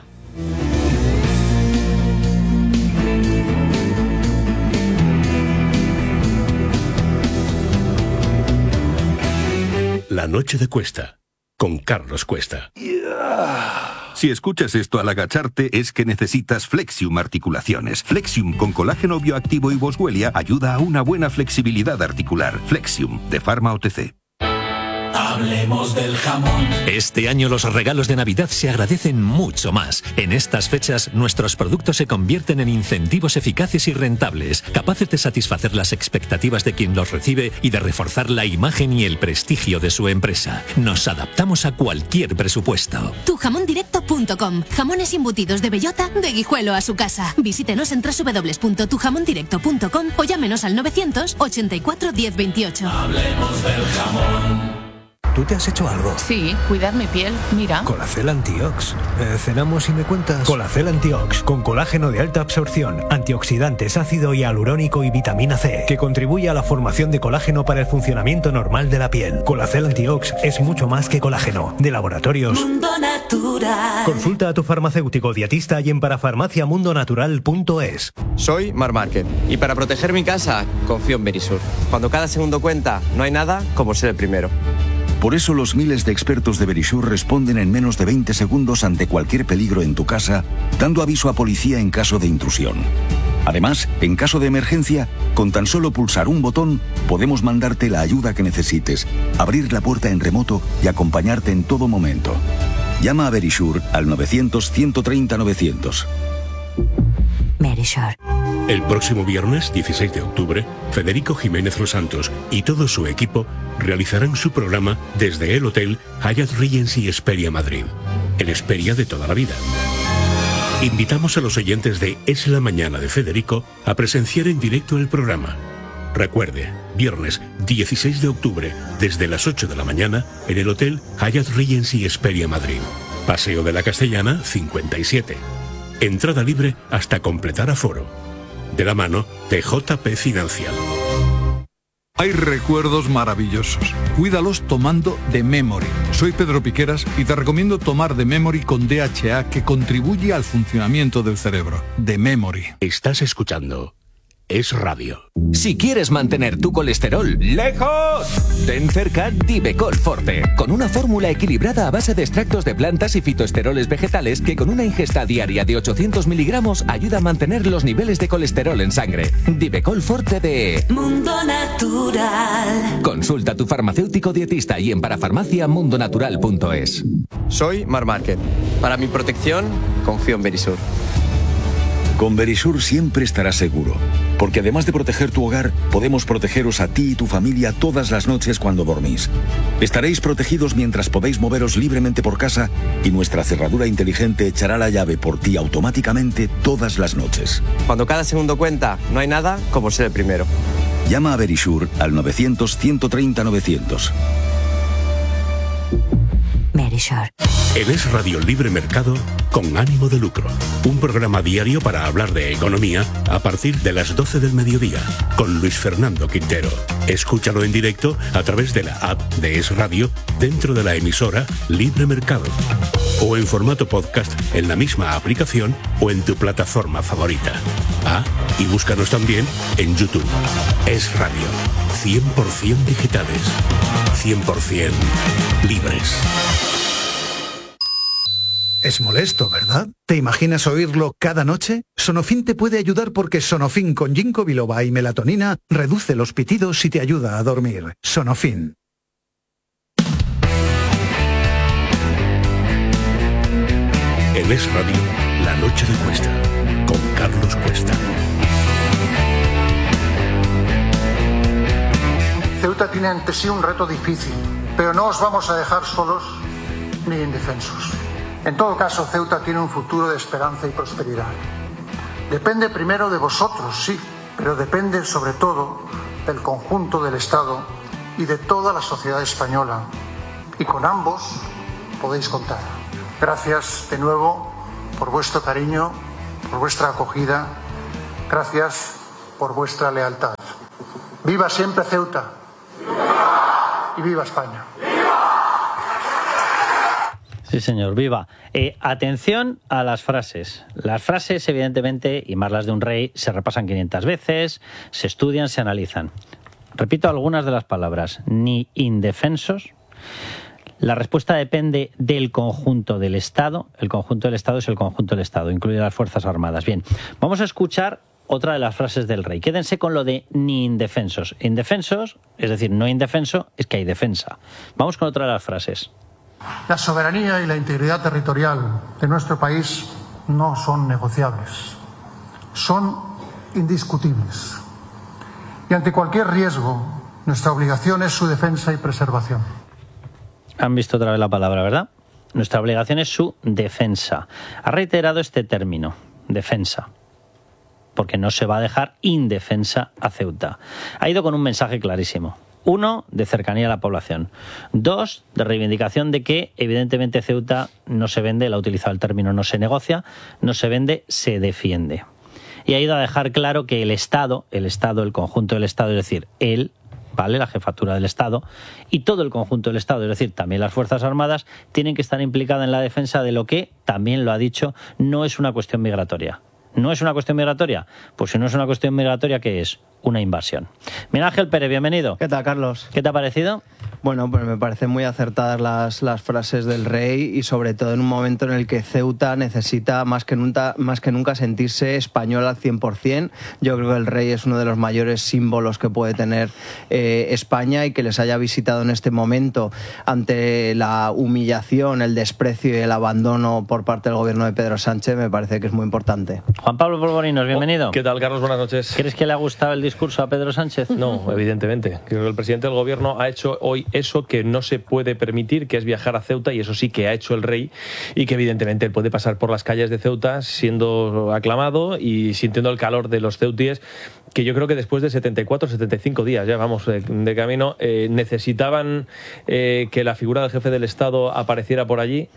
La noche de Cuesta, con Carlos Cuesta. Si escuchas esto al agacharte es que necesitas Flexium Articulaciones. Flexium con colágeno bioactivo y boswellia ayuda a una buena flexibilidad articular. Flexium, de Pharma OTC. Hablemos del jamón. Este año los regalos de Navidad se agradecen mucho más. En estas fechas, nuestros productos se convierten en incentivos eficaces y rentables, capaces de satisfacer las expectativas de quien los recibe y de reforzar la imagen y el prestigio de su empresa. Nos adaptamos a cualquier presupuesto. Tujamondirecto.com. Jamones embutidos de bellota, de Guijuelo a su casa. Visítenos en www.tujamondirecto.com o llámenos al 984 1028. Hablemos del jamón. ¿Tú te has hecho algo? Sí, cuidar mi piel, mira. Colacel Antiox. ¿Cenamos y me cuentas? Colacel Antiox, con colágeno de alta absorción, antioxidantes, ácido hialurónico y vitamina C, que contribuye a la formación de colágeno para el funcionamiento normal de la piel. Colacel Antiox es mucho más que colágeno. De Laboratorios Mundo Natural. Consulta a tu farmacéutico dietista y en parafarmaciamundonatural.es. Soy Mar Márquez y para proteger mi casa confío en Verisur. Cuando cada segundo cuenta, no hay nada como ser el primero. Por eso los miles de expertos de Verisur responden en menos de 20 segundos ante cualquier peligro en tu casa, dando aviso a policía en caso de intrusión. Además, en caso de emergencia, con tan solo pulsar un botón, podemos mandarte la ayuda que necesites, abrir la puerta en remoto y acompañarte en todo momento. Llama a Verisur al 900-130-900. Verisur. El próximo viernes, 16 de octubre, Federico Jiménez Los Santos y todo su equipo realizarán su programa desde el Hotel Hyatt Regency Hesperia Madrid, el Hesperia de toda la vida. Invitamos a los oyentes de Es la Mañana de Federico a presenciar en directo el programa. Recuerde, viernes 16 de octubre, desde las 8 de la mañana, en el Hotel Hyatt Regency Hesperia Madrid. Paseo de la Castellana, 57. Entrada libre hasta completar aforo. De la mano de JP Financial. Hay recuerdos maravillosos. Cuídalos tomando The Memory. Soy Pedro Piqueras y te recomiendo tomar The Memory con DHA, que contribuye al funcionamiento del cerebro. The Memory. Estás escuchando Es Radio. Si quieres mantener tu colesterol lejos, ten cerca Divecol Forte, con una fórmula equilibrada a base de extractos de plantas y fitoesteroles vegetales que con una ingesta diaria de 800 miligramos ayuda a mantener los niveles de colesterol en sangre. Divecol Forte de Mundo Natural. Consulta a tu farmacéutico dietista y en parafarmaciamundonatural.es. Soy Mar Márquez. Para mi protección, confío en Verisur. Con Verisur siempre estarás seguro, porque además de proteger tu hogar, podemos protegeros a ti y tu familia todas las noches cuando dormís. Estaréis protegidos mientras podéis moveros libremente por casa y nuestra cerradura inteligente echará la llave por ti automáticamente todas las noches. Cuando cada segundo cuenta, no hay nada como ser el primero. Llama a Verisur al 900-130-900. Verisur. En Es Radio Libre Mercado con ánimo de lucro. Un programa diario para hablar de economía a partir de las 12 del mediodía con Luis Fernando Quintero. Escúchalo en directo a través de la app de Es Radio dentro de la emisora Libre Mercado. O en formato podcast en la misma aplicación o en tu plataforma favorita. Y búscanos también en YouTube. Es Radio. 100% digitales. 100% libres. Es molesto, ¿verdad? ¿Te imaginas oírlo cada noche? Sonofin te puede ayudar porque Sonofin con ginkgo biloba y melatonina reduce los pitidos y te ayuda a dormir. Sonofin. En Es Radio, La Noche de Cuesta, con Carlos Cuesta. Ceuta tiene ante sí un reto difícil, pero no os vamos a dejar solos ni indefensos. En todo caso, Ceuta tiene un futuro de esperanza y prosperidad. Depende primero de vosotros, sí, pero depende sobre todo del conjunto del Estado y de toda la sociedad española. Y con ambos podéis contar. Gracias de nuevo por vuestro cariño, por vuestra acogida. Gracias por vuestra lealtad. ¡Viva siempre Ceuta! ¡Viva! Y ¡viva España! Sí, señor, viva. Atención a las frases. Las frases, evidentemente, y más las de un rey, se repasan 500 veces, se estudian, se analizan. Repito algunas de las palabras. Ni indefensos. La respuesta depende del conjunto del Estado. El conjunto del Estado es el conjunto del Estado, incluye las Fuerzas Armadas. Bien, vamos a escuchar otra de las frases del rey. Quédense con lo de ni indefensos. Indefensos, es decir, no indefenso, es que hay defensa. Vamos con otra de las frases. La soberanía y la integridad territorial de nuestro país no son negociables, son indiscutibles. Y ante cualquier riesgo, nuestra obligación es su defensa y preservación. Han visto otra vez la palabra, ¿verdad? Nuestra obligación es su defensa. Ha reiterado este término, defensa, porque no se va a dejar indefensa a Ceuta. Ha ido con un mensaje clarísimo. 1, de cercanía a la población. 2, de reivindicación de que, evidentemente, Ceuta no se vende, él ha utilizado el término no se negocia, no se vende, se defiende. Y ha ido a dejar claro que el Estado, el conjunto del Estado, es decir, él, ¿vale?, la jefatura del Estado, y todo el conjunto del Estado, es decir, también las Fuerzas Armadas, tienen que estar implicadas en la defensa de lo que, también lo ha dicho, no es una cuestión migratoria. ¿No es una cuestión migratoria? Pues si no es una cuestión migratoria, ¿qué es? Una invasión. Miguel Ángel Pérez, bienvenido. ¿Qué tal, Carlos? ¿Qué te ha parecido? Bueno, pues me parecen muy acertadas las frases del rey y sobre todo en un momento en el que Ceuta necesita más que nunca sentirse español al 100%. Yo creo que el rey es uno de los mayores símbolos que puede tener España y que les haya visitado en este momento ante la humillación, el desprecio y el abandono por parte del gobierno de Pedro Sánchez me parece que es muy importante. Juan Pablo Polvorinos, bienvenido. ¿Qué tal, Carlos? Buenas noches. ¿Crees que le ha gustado el discurso a Pedro Sánchez? No, evidentemente. Creo que el presidente del gobierno ha hecho hoy eso que no se puede permitir, que es viajar a Ceuta, y eso sí que ha hecho el rey, y que evidentemente él puede pasar por las calles de Ceuta siendo aclamado y sintiendo el calor de los ceutíes, que yo creo que después de 74, 75 días, ya vamos de camino, necesitaban que la figura del jefe del Estado apareciera por allí,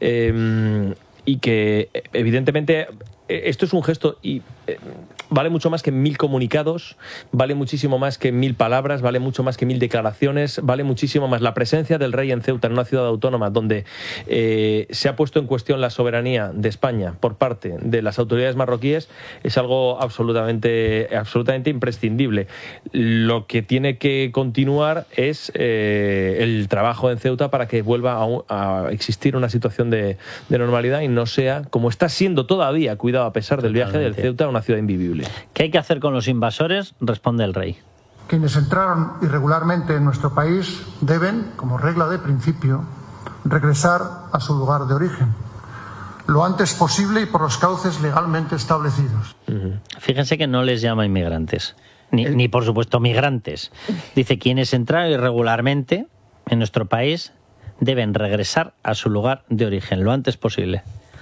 y que evidentemente esto es un gesto y vale mucho más que 1000 comunicados, vale muchísimo más que 1000 palabras, vale mucho más que 1000 declaraciones, vale muchísimo más la presencia del rey en Ceuta, en una ciudad autónoma donde se ha puesto en cuestión la soberanía de España por parte de las autoridades marroquíes, es algo absolutamente imprescindible. Lo que tiene que continuar es el trabajo en Ceuta para que vuelva a existir una situación de normalidad y no sea, como está siendo todavía, cuidado, a pesar del viaje del Ceuta, una ciudad invivible. ¿Qué hay que hacer con los invasores? Responde el rey. Quienes entraron irregularmente en nuestro país deben, como regla de principio, regresar a su lugar de origen, lo antes posible y por los cauces legalmente establecidos. Fíjense que no les llama inmigrantes, ni por supuesto migrantes. Dice, quienes entraron irregularmente en nuestro país deben regresar a su lugar de origen, lo antes posible.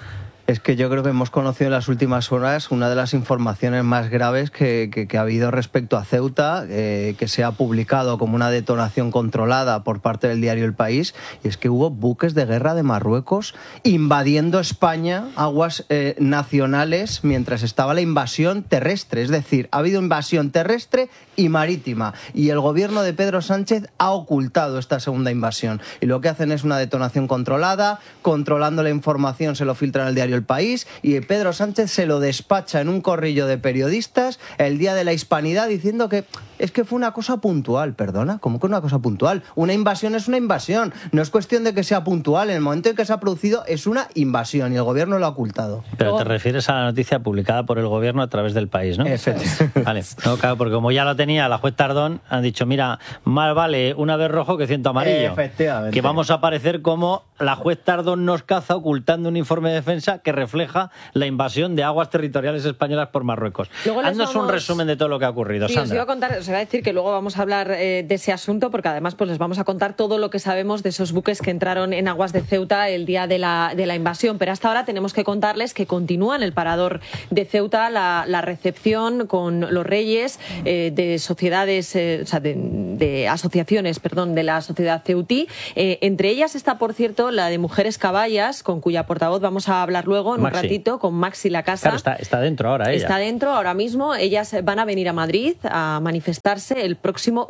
Es que yo creo que hemos conocido en las últimas horas una de las informaciones más graves que ha habido respecto a Ceuta, que se ha publicado como una detonación controlada por parte del diario El País, y es que hubo buques de guerra de Marruecos invadiendo España, aguas nacionales, mientras estaba la invasión terrestre. Es decir, ha habido invasión terrestre y marítima, y el gobierno de Pedro Sánchez ha ocultado esta segunda invasión. Y lo que hacen es una detonación controlada, controlando la información se lo filtran al diario El País, y Pedro Sánchez se lo despacha en un corrillo de periodistas el día de la Hispanidad diciendo que es que fue una cosa puntual. Perdona, ¿cómo que una cosa puntual? Una invasión es una invasión, no es cuestión de que sea puntual. En el momento en que se ha producido es una invasión y el gobierno lo ha ocultado. Pero te refieres a la noticia publicada por el gobierno a través del País, ¿no? Efectivamente. Vale. No, claro, porque como ya lo tenía la juez Tardón, han dicho, mira, más vale una vez rojo que 100 amarillo. Efectivamente. Que vamos a aparecer como la juez Tardón nos caza ocultando un informe de defensa que refleja la invasión de aguas territoriales españolas por Marruecos. Haznos un resumen de todo lo que ha ocurrido, sí, Sandra. Os iba a contar, os iba a decir que luego vamos a hablar de ese asunto, porque además pues les vamos a contar todo lo que sabemos de esos buques que entraron en aguas de Ceuta el día de la invasión. Pero hasta ahora tenemos que contarles que continúa en el parador de Ceuta la recepción con los reyes de sociedades, o sea, de asociaciones, perdón, de la sociedad ceutí. Entre ellas está, por cierto, la de Mujeres Caballas, con cuya portavoz vamos a hablar luego en un ratito, con Maxi Lacasa. Claro, está dentro ahora ella. Está dentro ahora mismo. Ellas van a venir a Madrid a manifestarse el próximo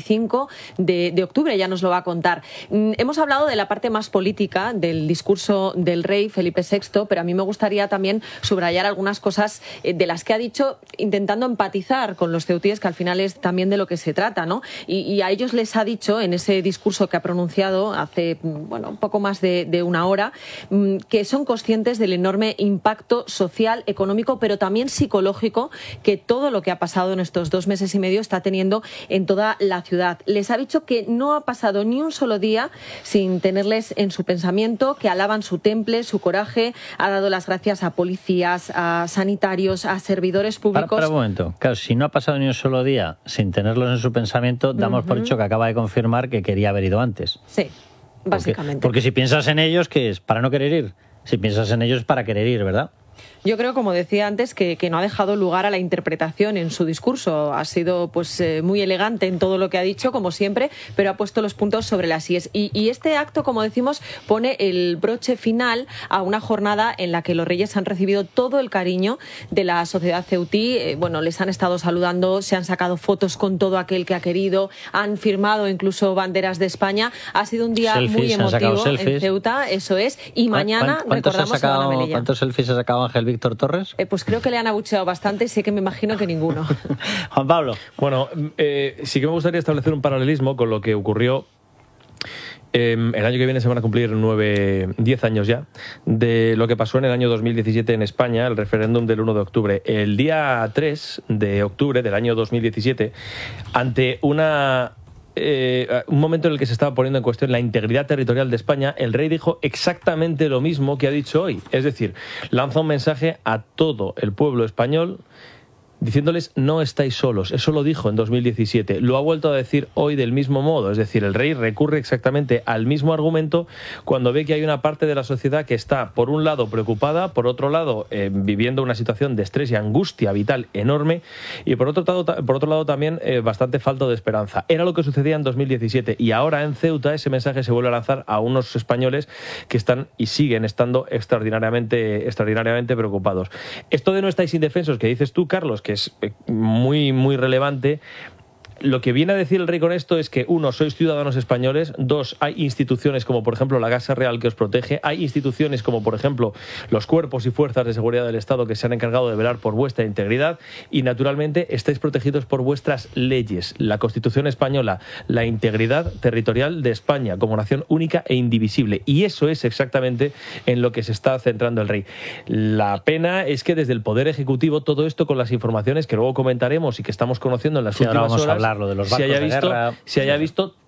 25 de octubre. Ya nos lo va a contar. Hemos hablado de la parte más política del discurso del rey Felipe VI, pero a mí me gustaría también subrayar algunas cosas de las que ha dicho, intentando empatizar con los ceutíes, que al final es también de lo que se trata, ¿no? Y a ellos les ha dicho en ese discurso que ha pronunciado hace un poco más de una hora, que son conscientes del enorme impacto social, económico, pero también psicológico que todo lo que ha pasado en estos 2 meses y medio está teniendo en toda la ciudad. Les ha dicho que no ha pasado ni un solo día sin tenerles en su pensamiento, que alaban su temple, su coraje. Ha dado las gracias a policías, a sanitarios, a servidores públicos. Para un momento. Claro, si no ha pasado ni un solo día sin tenerlos en su pensamiento, damos por hecho que acaba de confirmar que quería haber ido antes. Sí, básicamente. Porque si piensas en ellos, ¿qué es? ¿Para no querer ir? Si piensas en ellos es para querer ir, ¿verdad? Yo creo, como decía antes, que no ha dejado lugar a la interpretación en su discurso. Ha sido muy elegante en todo lo que ha dicho, como siempre, pero ha puesto los puntos sobre las íes. Y este acto, como decimos, pone el broche final a una jornada en la que los reyes han recibido todo el cariño de la sociedad ceutí. Les han estado saludando, se han sacado fotos con todo aquel que ha querido, han firmado incluso banderas de España. Ha sido un día muy emotivo en Ceuta, eso es. Y mañana recordamos que van a Melilla. ¿Cuántos selfies ha sacado Ángel Víctor Torres? Pues creo que le han abucheado bastante, sé que me imagino que ninguno. Juan Pablo. Bueno, sí que me gustaría establecer un paralelismo con lo que ocurrió el año que viene. Se van a cumplir 10 años ya de lo que pasó en el año 2017 en España, el referéndum del 1 de octubre. El día 3 de octubre del año 2017, ante un momento en el que se estaba poniendo en cuestión la integridad territorial de España, el rey dijo exactamente lo mismo que ha dicho hoy. Es decir, lanza un mensaje a todo el pueblo español diciéndoles no estáis solos. Eso lo dijo en 2017. Lo ha vuelto a decir hoy del mismo modo. Es decir, el rey recurre exactamente al mismo argumento cuando ve que hay una parte de la sociedad que está, por un lado, preocupada, por otro lado, viviendo una situación de estrés y angustia vital enorme, y por otro lado también bastante falto de esperanza. Era lo que sucedía en 2017, y ahora en Ceuta ese mensaje se vuelve a lanzar a unos españoles que están y siguen estando extraordinariamente preocupados. Esto de no estáis indefensos que dices tú, Carlos, que es muy, muy relevante. Lo que viene a decir el rey con esto es que, 1, sois ciudadanos españoles; 2, hay instituciones como por ejemplo la Casa Real que os protege, hay instituciones como por ejemplo los cuerpos y fuerzas de seguridad del Estado que se han encargado de velar por vuestra integridad, y naturalmente estáis protegidos por vuestras leyes, la Constitución española, la integridad territorial de España como nación única e indivisible, y eso es exactamente en lo que se está centrando el rey. La pena es que desde el Poder Ejecutivo todo esto, con las informaciones que luego comentaremos y que estamos conociendo en las últimas horas, lo de los barcos de guerra. se haya visto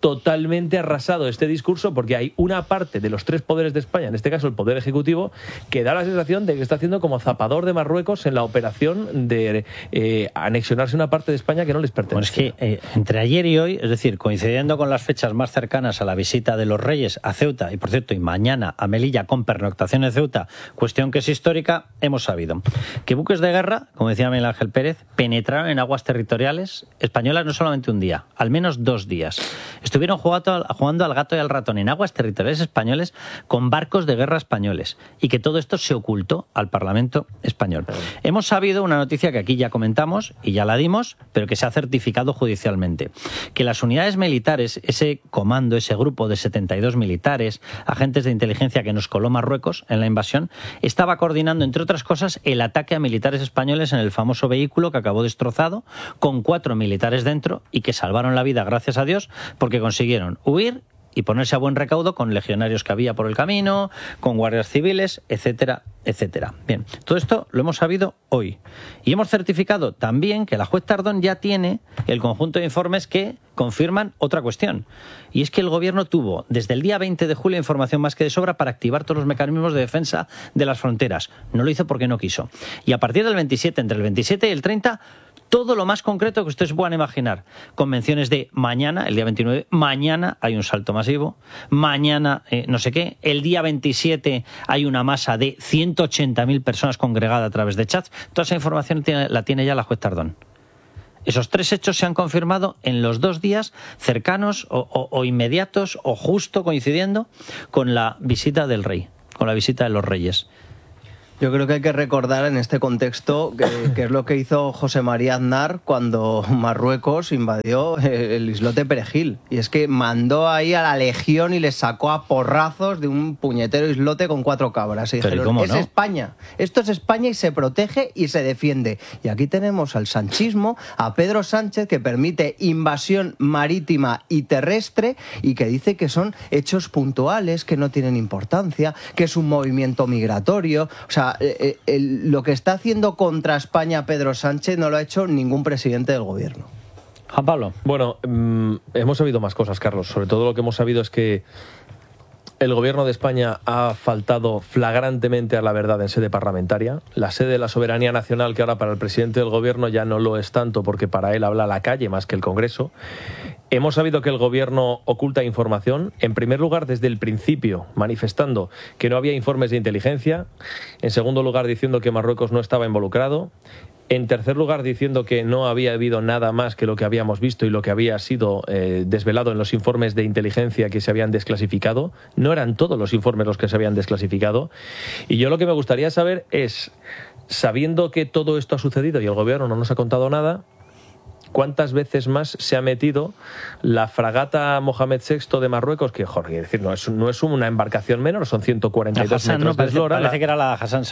totalmente arrasado este discurso, porque hay una parte de los tres poderes de España, en este caso el Poder Ejecutivo, que da la sensación de que está haciendo como zapador de Marruecos en la operación de anexionarse una parte de España que no les pertenece. Bueno, es que entre ayer y hoy, es decir, coincidiendo con las fechas más cercanas a la visita de los Reyes a Ceuta, y por cierto, y mañana a Melilla con pernoctación en Ceuta, cuestión que es histórica, hemos sabido que buques de guerra, como decía Miguel Ángel Pérez, penetraron en aguas territoriales españolas no solamente un día, al menos 2 días. Estuvieron jugando al gato y al ratón en aguas territoriales españoles con barcos de guerra españoles, y que todo esto se ocultó al Parlamento español. Hemos sabido una noticia que aquí ya comentamos y ya la dimos, pero que se ha certificado judicialmente, que las unidades militares, ese comando, ese grupo de 72 militares, agentes de inteligencia que nos coló Marruecos en la invasión, estaba coordinando, entre otras cosas, el ataque a militares españoles en el famoso vehículo que acabó destrozado, con 4 militares dentro, y que salvaron la vida, gracias a Dios, porque consiguieron huir y ponerse a buen recaudo con legionarios que había por el camino, con guardias civiles, etcétera, etcétera. Bien, todo esto lo hemos sabido hoy. Y hemos certificado también que la juez Tardón ya tiene el conjunto de informes que confirman otra cuestión. Y es que el Gobierno tuvo desde el día 20 de julio información más que de sobra para activar todos los mecanismos de defensa de las fronteras. No lo hizo porque no quiso. Y a partir del 27, entre el 27 y el 30, todo lo más concreto que ustedes puedan imaginar. Convenciones de mañana, el día 29, mañana hay un salto masivo, mañana no sé qué, el día 27 hay una masa de 180.000 personas congregadas a través de chats. Toda esa información la tiene ya la juez Tardón. Esos 3 hechos se han confirmado en los 2 días cercanos o inmediatos o justo coincidiendo con la visita del rey, con la visita de los reyes. Yo creo que hay que recordar en este contexto que es lo que hizo José María Aznar cuando Marruecos invadió el islote Perejil. Y es que mandó ahí a la legión y les sacó a porrazos de un puñetero islote con 4 cabras. Y dijeron, es España, esto es España y se protege y se defiende. Y aquí tenemos al sanchismo, a Pedro Sánchez, que permite invasión marítima y terrestre y que dice que son hechos puntuales, que no tienen importancia, que es un movimiento migratorio. O sea, lo que está haciendo contra España Pedro Sánchez no lo ha hecho ningún presidente del gobierno. Juan Pablo. Bueno, hemos sabido más cosas, Carlos. Sobre todo lo que hemos sabido es que el gobierno de España ha faltado flagrantemente a la verdad en sede parlamentaria. La sede de la soberanía nacional, que ahora para el presidente del gobierno ya no lo es tanto, porque para él habla la calle más que el Congreso. Hemos sabido que el gobierno oculta información, en primer lugar desde el principio, manifestando que no había informes de inteligencia, en segundo lugar diciendo que Marruecos no estaba involucrado, en tercer lugar diciendo que no había habido nada más que lo que habíamos visto y lo que había sido desvelado en los informes de inteligencia que se habían desclasificado. No eran todos los informes los que se habían desclasificado. Y yo lo que me gustaría saber es, sabiendo que todo esto ha sucedido y el gobierno no nos ha contado nada, ¿cuántas veces más se ha metido la fragata Mohamed VI de Marruecos? Que, Jorge, es decir, no es una embarcación menor, son 142 metros de eslora. Parece que era la Hassan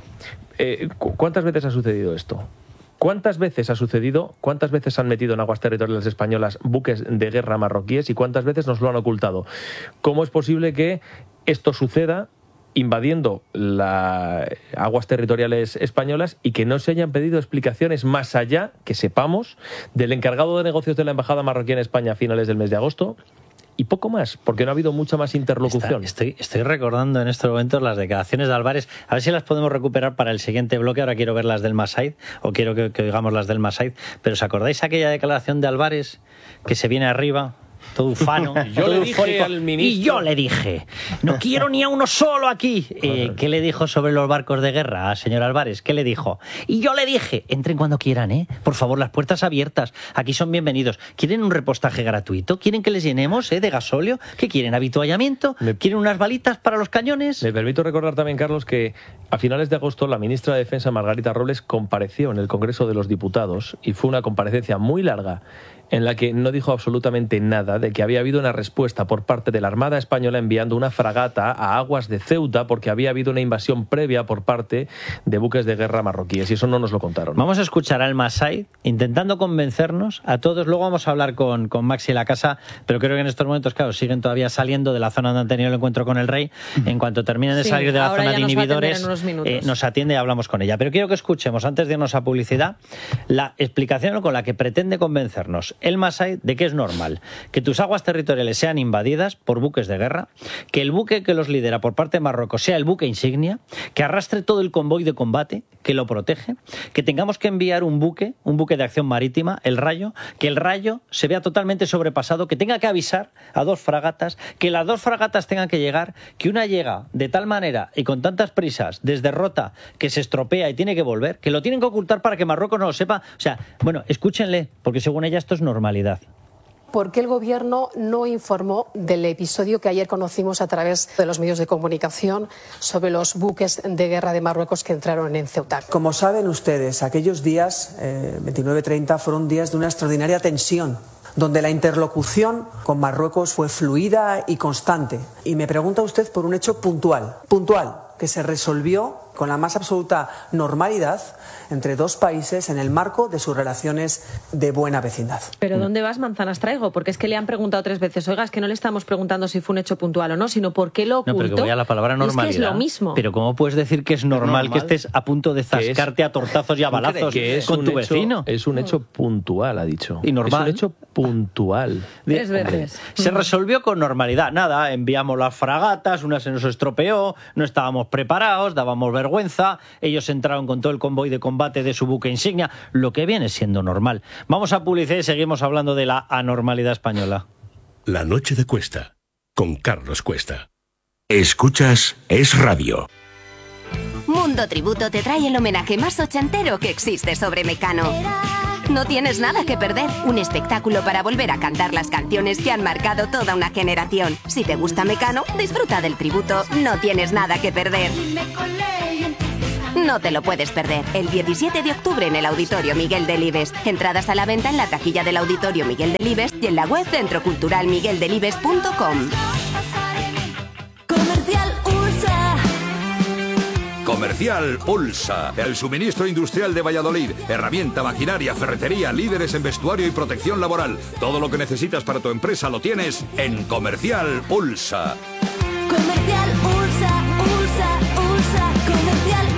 II. ¿Cuántas veces ha sucedido esto? ¿Cuántas veces ha sucedido? ¿Cuántas veces han metido en aguas territoriales españolas buques de guerra marroquíes? ¿Y cuántas veces nos lo han ocultado? ¿Cómo es posible que esto suceda invadiendo las aguas territoriales españolas y que no se hayan pedido explicaciones más allá, que sepamos, del encargado de negocios de la Embajada marroquí en España a finales del mes de agosto? Y poco más, porque no ha habido mucha más interlocución. Estoy recordando en estos momentos las declaraciones de Álvarez. A ver si las podemos recuperar para el siguiente bloque. Ahora quiero ver las del Masaid, o quiero que oigamos las del Masaid. Pero ¿os acordáis aquella declaración de Álvarez que se viene arriba? Todo ufano, yo le dije al ministro... Y yo le dije, no quiero ni a uno solo aquí. ¿Qué le dijo sobre los barcos de guerra, señor Álvarez? ¿Qué le dijo? Y yo le dije, entren cuando quieran, por favor, las puertas abiertas, aquí son bienvenidos. ¿Quieren un repostaje gratuito? ¿Quieren que les llenemos de gasóleo? ¿Qué quieren, habituallamiento? ¿Quieren unas balitas para los cañones? Me permito recordar también, Carlos, que a finales de agosto la ministra de Defensa, Margarita Robles, compareció en el Congreso de los Diputados y fue una comparecencia muy larga en la que no dijo absolutamente nada de que había habido una respuesta por parte de la Armada Española enviando una fragata a aguas de Ceuta porque había habido una invasión previa por parte de buques de guerra marroquíes, y eso no nos lo contaron. Vamos a escuchar al Masaid intentando convencernos a todos. Luego vamos a hablar con Maxi La Casa, pero creo que en estos momentos, claro, siguen todavía saliendo de la zona donde han tenido el encuentro con el rey. En cuanto terminen de salir de la zona de inhibidores, nos atiende y hablamos con ella. Pero quiero que escuchemos, antes de irnos a publicidad, la explicación con la que pretende convencernos el Masai de que es normal que tus aguas territoriales sean invadidas por buques de guerra, que el buque que los lidera por parte de Marruecos sea el buque insignia, que arrastre todo el convoy de combate que lo protege, que tengamos que enviar un buque de acción marítima, el Rayo, que el Rayo se vea totalmente sobrepasado, que tenga que avisar a 2 fragatas, que las 2 fragatas tengan que llegar, que una llega de tal manera y con tantas prisas desde Rota que se estropea y tiene que volver, que lo tienen que ocultar para que Marruecos no lo sepa. O sea, bueno, escúchenle, porque según ella esto es normalidad. ¿Por qué el Gobierno no informó del episodio que ayer conocimos a través de los medios de comunicación sobre los buques de guerra de Marruecos que entraron en Ceuta? Como saben ustedes, aquellos días, 29-30, fueron días de una extraordinaria tensión, donde la interlocución con Marruecos fue fluida y constante. Y me pregunta usted por un hecho puntual, que se resolvió con la más absoluta normalidad entre 2 países en el marco de sus relaciones de buena vecindad. ¿Pero dónde vas, manzanas traigo? Porque es que le han preguntado 3 veces, oiga, es que no le estamos preguntando si fue un hecho puntual o no, sino por qué lo ocultó. No, pero que voy a la palabra normalidad. Es que es lo mismo. Pero ¿cómo puedes decir que es normal que estés a punto de zascarte a tortazos y a balazos con tu vecino? Es un hecho puntual, ha dicho. ¿Y normal? Es un hecho puntual. 3 veces. Se resolvió con normalidad. Nada, enviamos las fragatas, una se nos estropeó, no estábamos preparados, dábamos vergüenza, ellos entraron con todo el convoy de combate de su buque insignia, lo que viene siendo normal. Vamos a publicidad y seguimos hablando de la anormalidad española. La noche de Cuesta, con Carlos Cuesta. Escuchas Es Radio. Mundo Tributo te trae el homenaje más ochentero que existe sobre Mecano. No tienes nada que perder. Un espectáculo para volver a cantar las canciones que han marcado toda una generación. Si te gusta Mecano, disfruta del tributo. No tienes nada que perder. No te lo puedes perder. El 17 de octubre en el Auditorio Miguel Delibes. Entradas a la venta en la taquilla del Auditorio Miguel Delibes y en la web centroculturalmigueldelibes.com. Comercial Ulsa, el suministro industrial de Valladolid. Herramienta, maquinaria, ferretería, líderes en vestuario y protección laboral. Todo lo que necesitas para tu empresa lo tienes en Comercial Ulsa. Comercial Ulsa, Ulsa, Ulsa, Comercial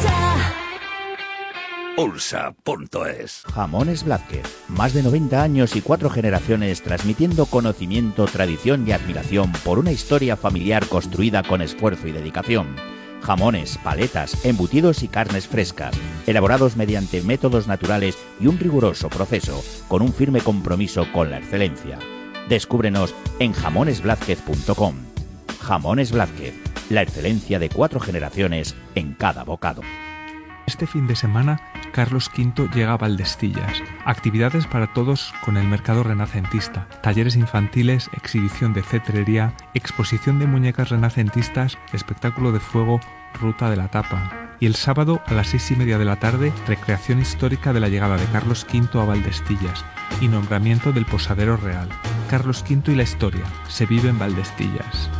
Ulsa. Ulsa.es. Jamones Blázquez. Más de 90 años y 4 generaciones transmitiendo conocimiento, tradición y admiración por una historia familiar construida con esfuerzo y dedicación. Jamones, paletas, embutidos y carnes frescas, elaborados mediante métodos naturales y un riguroso proceso, con un firme compromiso con la excelencia. Descúbrenos en jamonesblázquez.com. Jamones Blázquez, la excelencia de 4 generaciones en cada bocado. Este fin de semana, Carlos V llega a Valdestillas. Actividades para todos con el mercado renacentista. Talleres infantiles, exhibición de cetrería, exposición de muñecas renacentistas, espectáculo de fuego, ruta de la tapa. Y el sábado a las 6:30 de la tarde, recreación histórica de la llegada de Carlos V a Valdestillas y nombramiento del posadero real. Carlos V y la historia. Se vive en Valdestillas.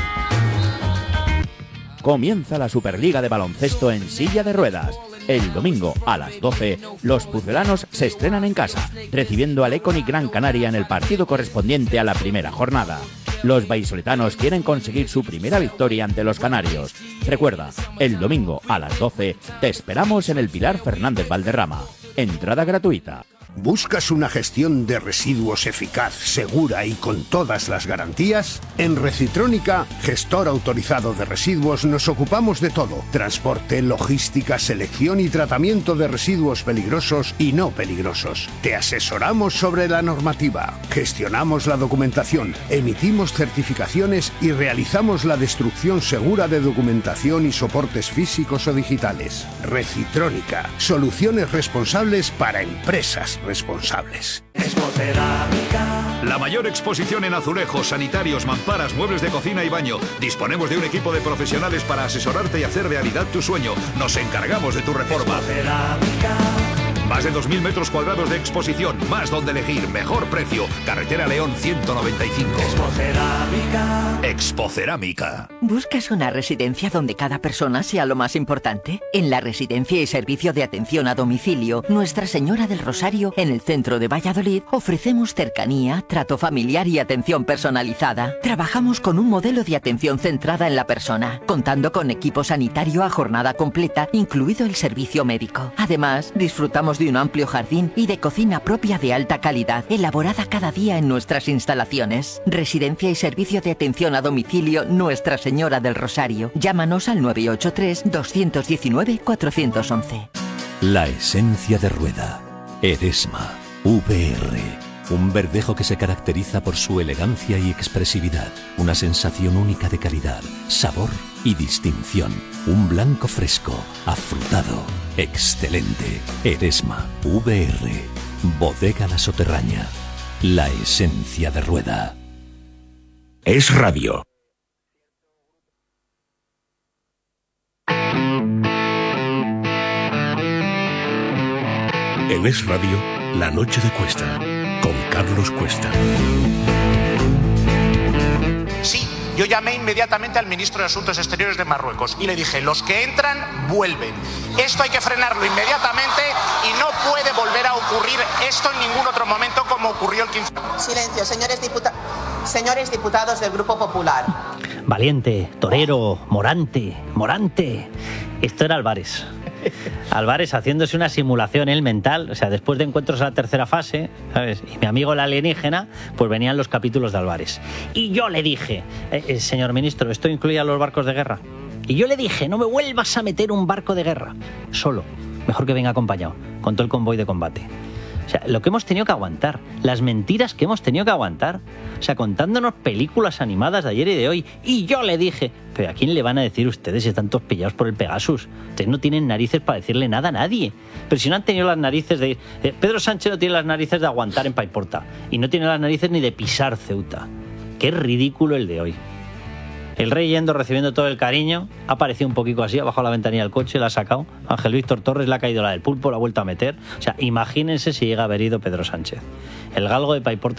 Comienza la Superliga de baloncesto en silla de ruedas. El domingo a las 12, los pucelanos se estrenan en casa, recibiendo al Econic Gran Canaria en el partido correspondiente a la primera jornada. Los vallisoletanos quieren conseguir su primera victoria ante los canarios. Recuerda, el domingo a las 12 te esperamos en el Pilar Fernández Valderrama. Entrada gratuita. ¿Buscas una gestión de residuos eficaz, segura y con todas las garantías? En Recitrónica, gestor autorizado de residuos, nos ocupamos de todo: transporte, logística, selección y tratamiento de residuos peligrosos y no peligrosos. Te asesoramos sobre la normativa, gestionamos la documentación, emitimos certificaciones y realizamos la destrucción segura de documentación y soportes físicos o digitales. Recitrónica, soluciones responsables para empresas responsables. La mayor exposición en azulejos, sanitarios, mamparas, muebles de cocina y baño. Disponemos de un equipo de profesionales para asesorarte y hacer realidad tu sueño. Nos encargamos de tu reforma. Más de 2.000 metros cuadrados de exposición, más donde elegir, mejor precio. Carretera León 195. Expocerámica. ¿Buscas una residencia donde cada persona sea lo más importante? En la Residencia y Servicio de Atención a Domicilio Nuestra Señora del Rosario, en el centro de Valladolid, ofrecemos cercanía, trato familiar y atención personalizada. Trabajamos con un modelo de atención centrada en la persona, contando con equipo sanitario a jornada completa, incluido el servicio médico. Además, disfrutamos Disponemos de un amplio jardín y de cocina propia de alta calidad, elaborada cada día en nuestras instalaciones. Residencia y servicio de atención a domicilio Nuestra Señora del Rosario. Llámanos al 983-219-411. La esencia de Rueda. Eresma. VR. Un verdejo que se caracteriza por su elegancia y expresividad. Una sensación única de calidad, sabor y distinción. Un blanco fresco, afrutado, excelente. Eresma. VR. Bodega La Soterraña. La esencia de Rueda. Es Radio. En Es Radio, La Noche de Cuesta, con Carlos Cuesta. Sí, yo llamé inmediatamente al ministro de Asuntos Exteriores de Marruecos y le dije, los que entran, vuelven. Esto hay que frenarlo inmediatamente y no puede volver a ocurrir esto en ningún otro momento como ocurrió el 15. Silencio, señores diputados del Grupo Popular. Valiente, torero, Morante. Esto era Álvarez. Álvarez haciéndose una simulación él mental, o sea, después de Encuentros a la tercera fase, ¿sabes? Y mi amigo el alienígena, pues venían los capítulos de Álvarez. Y yo le dije, señor ministro, ¿esto incluye a los barcos de guerra? Y yo le dije, no me vuelvas a meter un barco de guerra, solo, mejor que venga acompañado, con todo el convoy de combate. O sea, lo que hemos tenido que aguantar, las mentiras que hemos tenido que aguantar, o sea, contándonos películas animadas de ayer y de hoy. Y yo le dije, pero ¿a quién le van a decir ustedes si están todos pillados por el Pegasus? Ustedes no tienen narices para decirle nada a nadie. Pero si no han tenido las narices de ir... Pedro Sánchez no tiene las narices de aguantar en Paiporta. Y no tiene las narices ni de pisar Ceuta. Qué ridículo el de hoy. El rey yendo, recibiendo todo el cariño, ha aparecido un poquito así, ha bajado la ventanilla del coche, la ha sacado. Ángel Víctor Torres le ha caído la del pulpo, la ha vuelto a meter. O sea, imagínense si llega a haber ido Pedro Sánchez. El galgo de Paiporta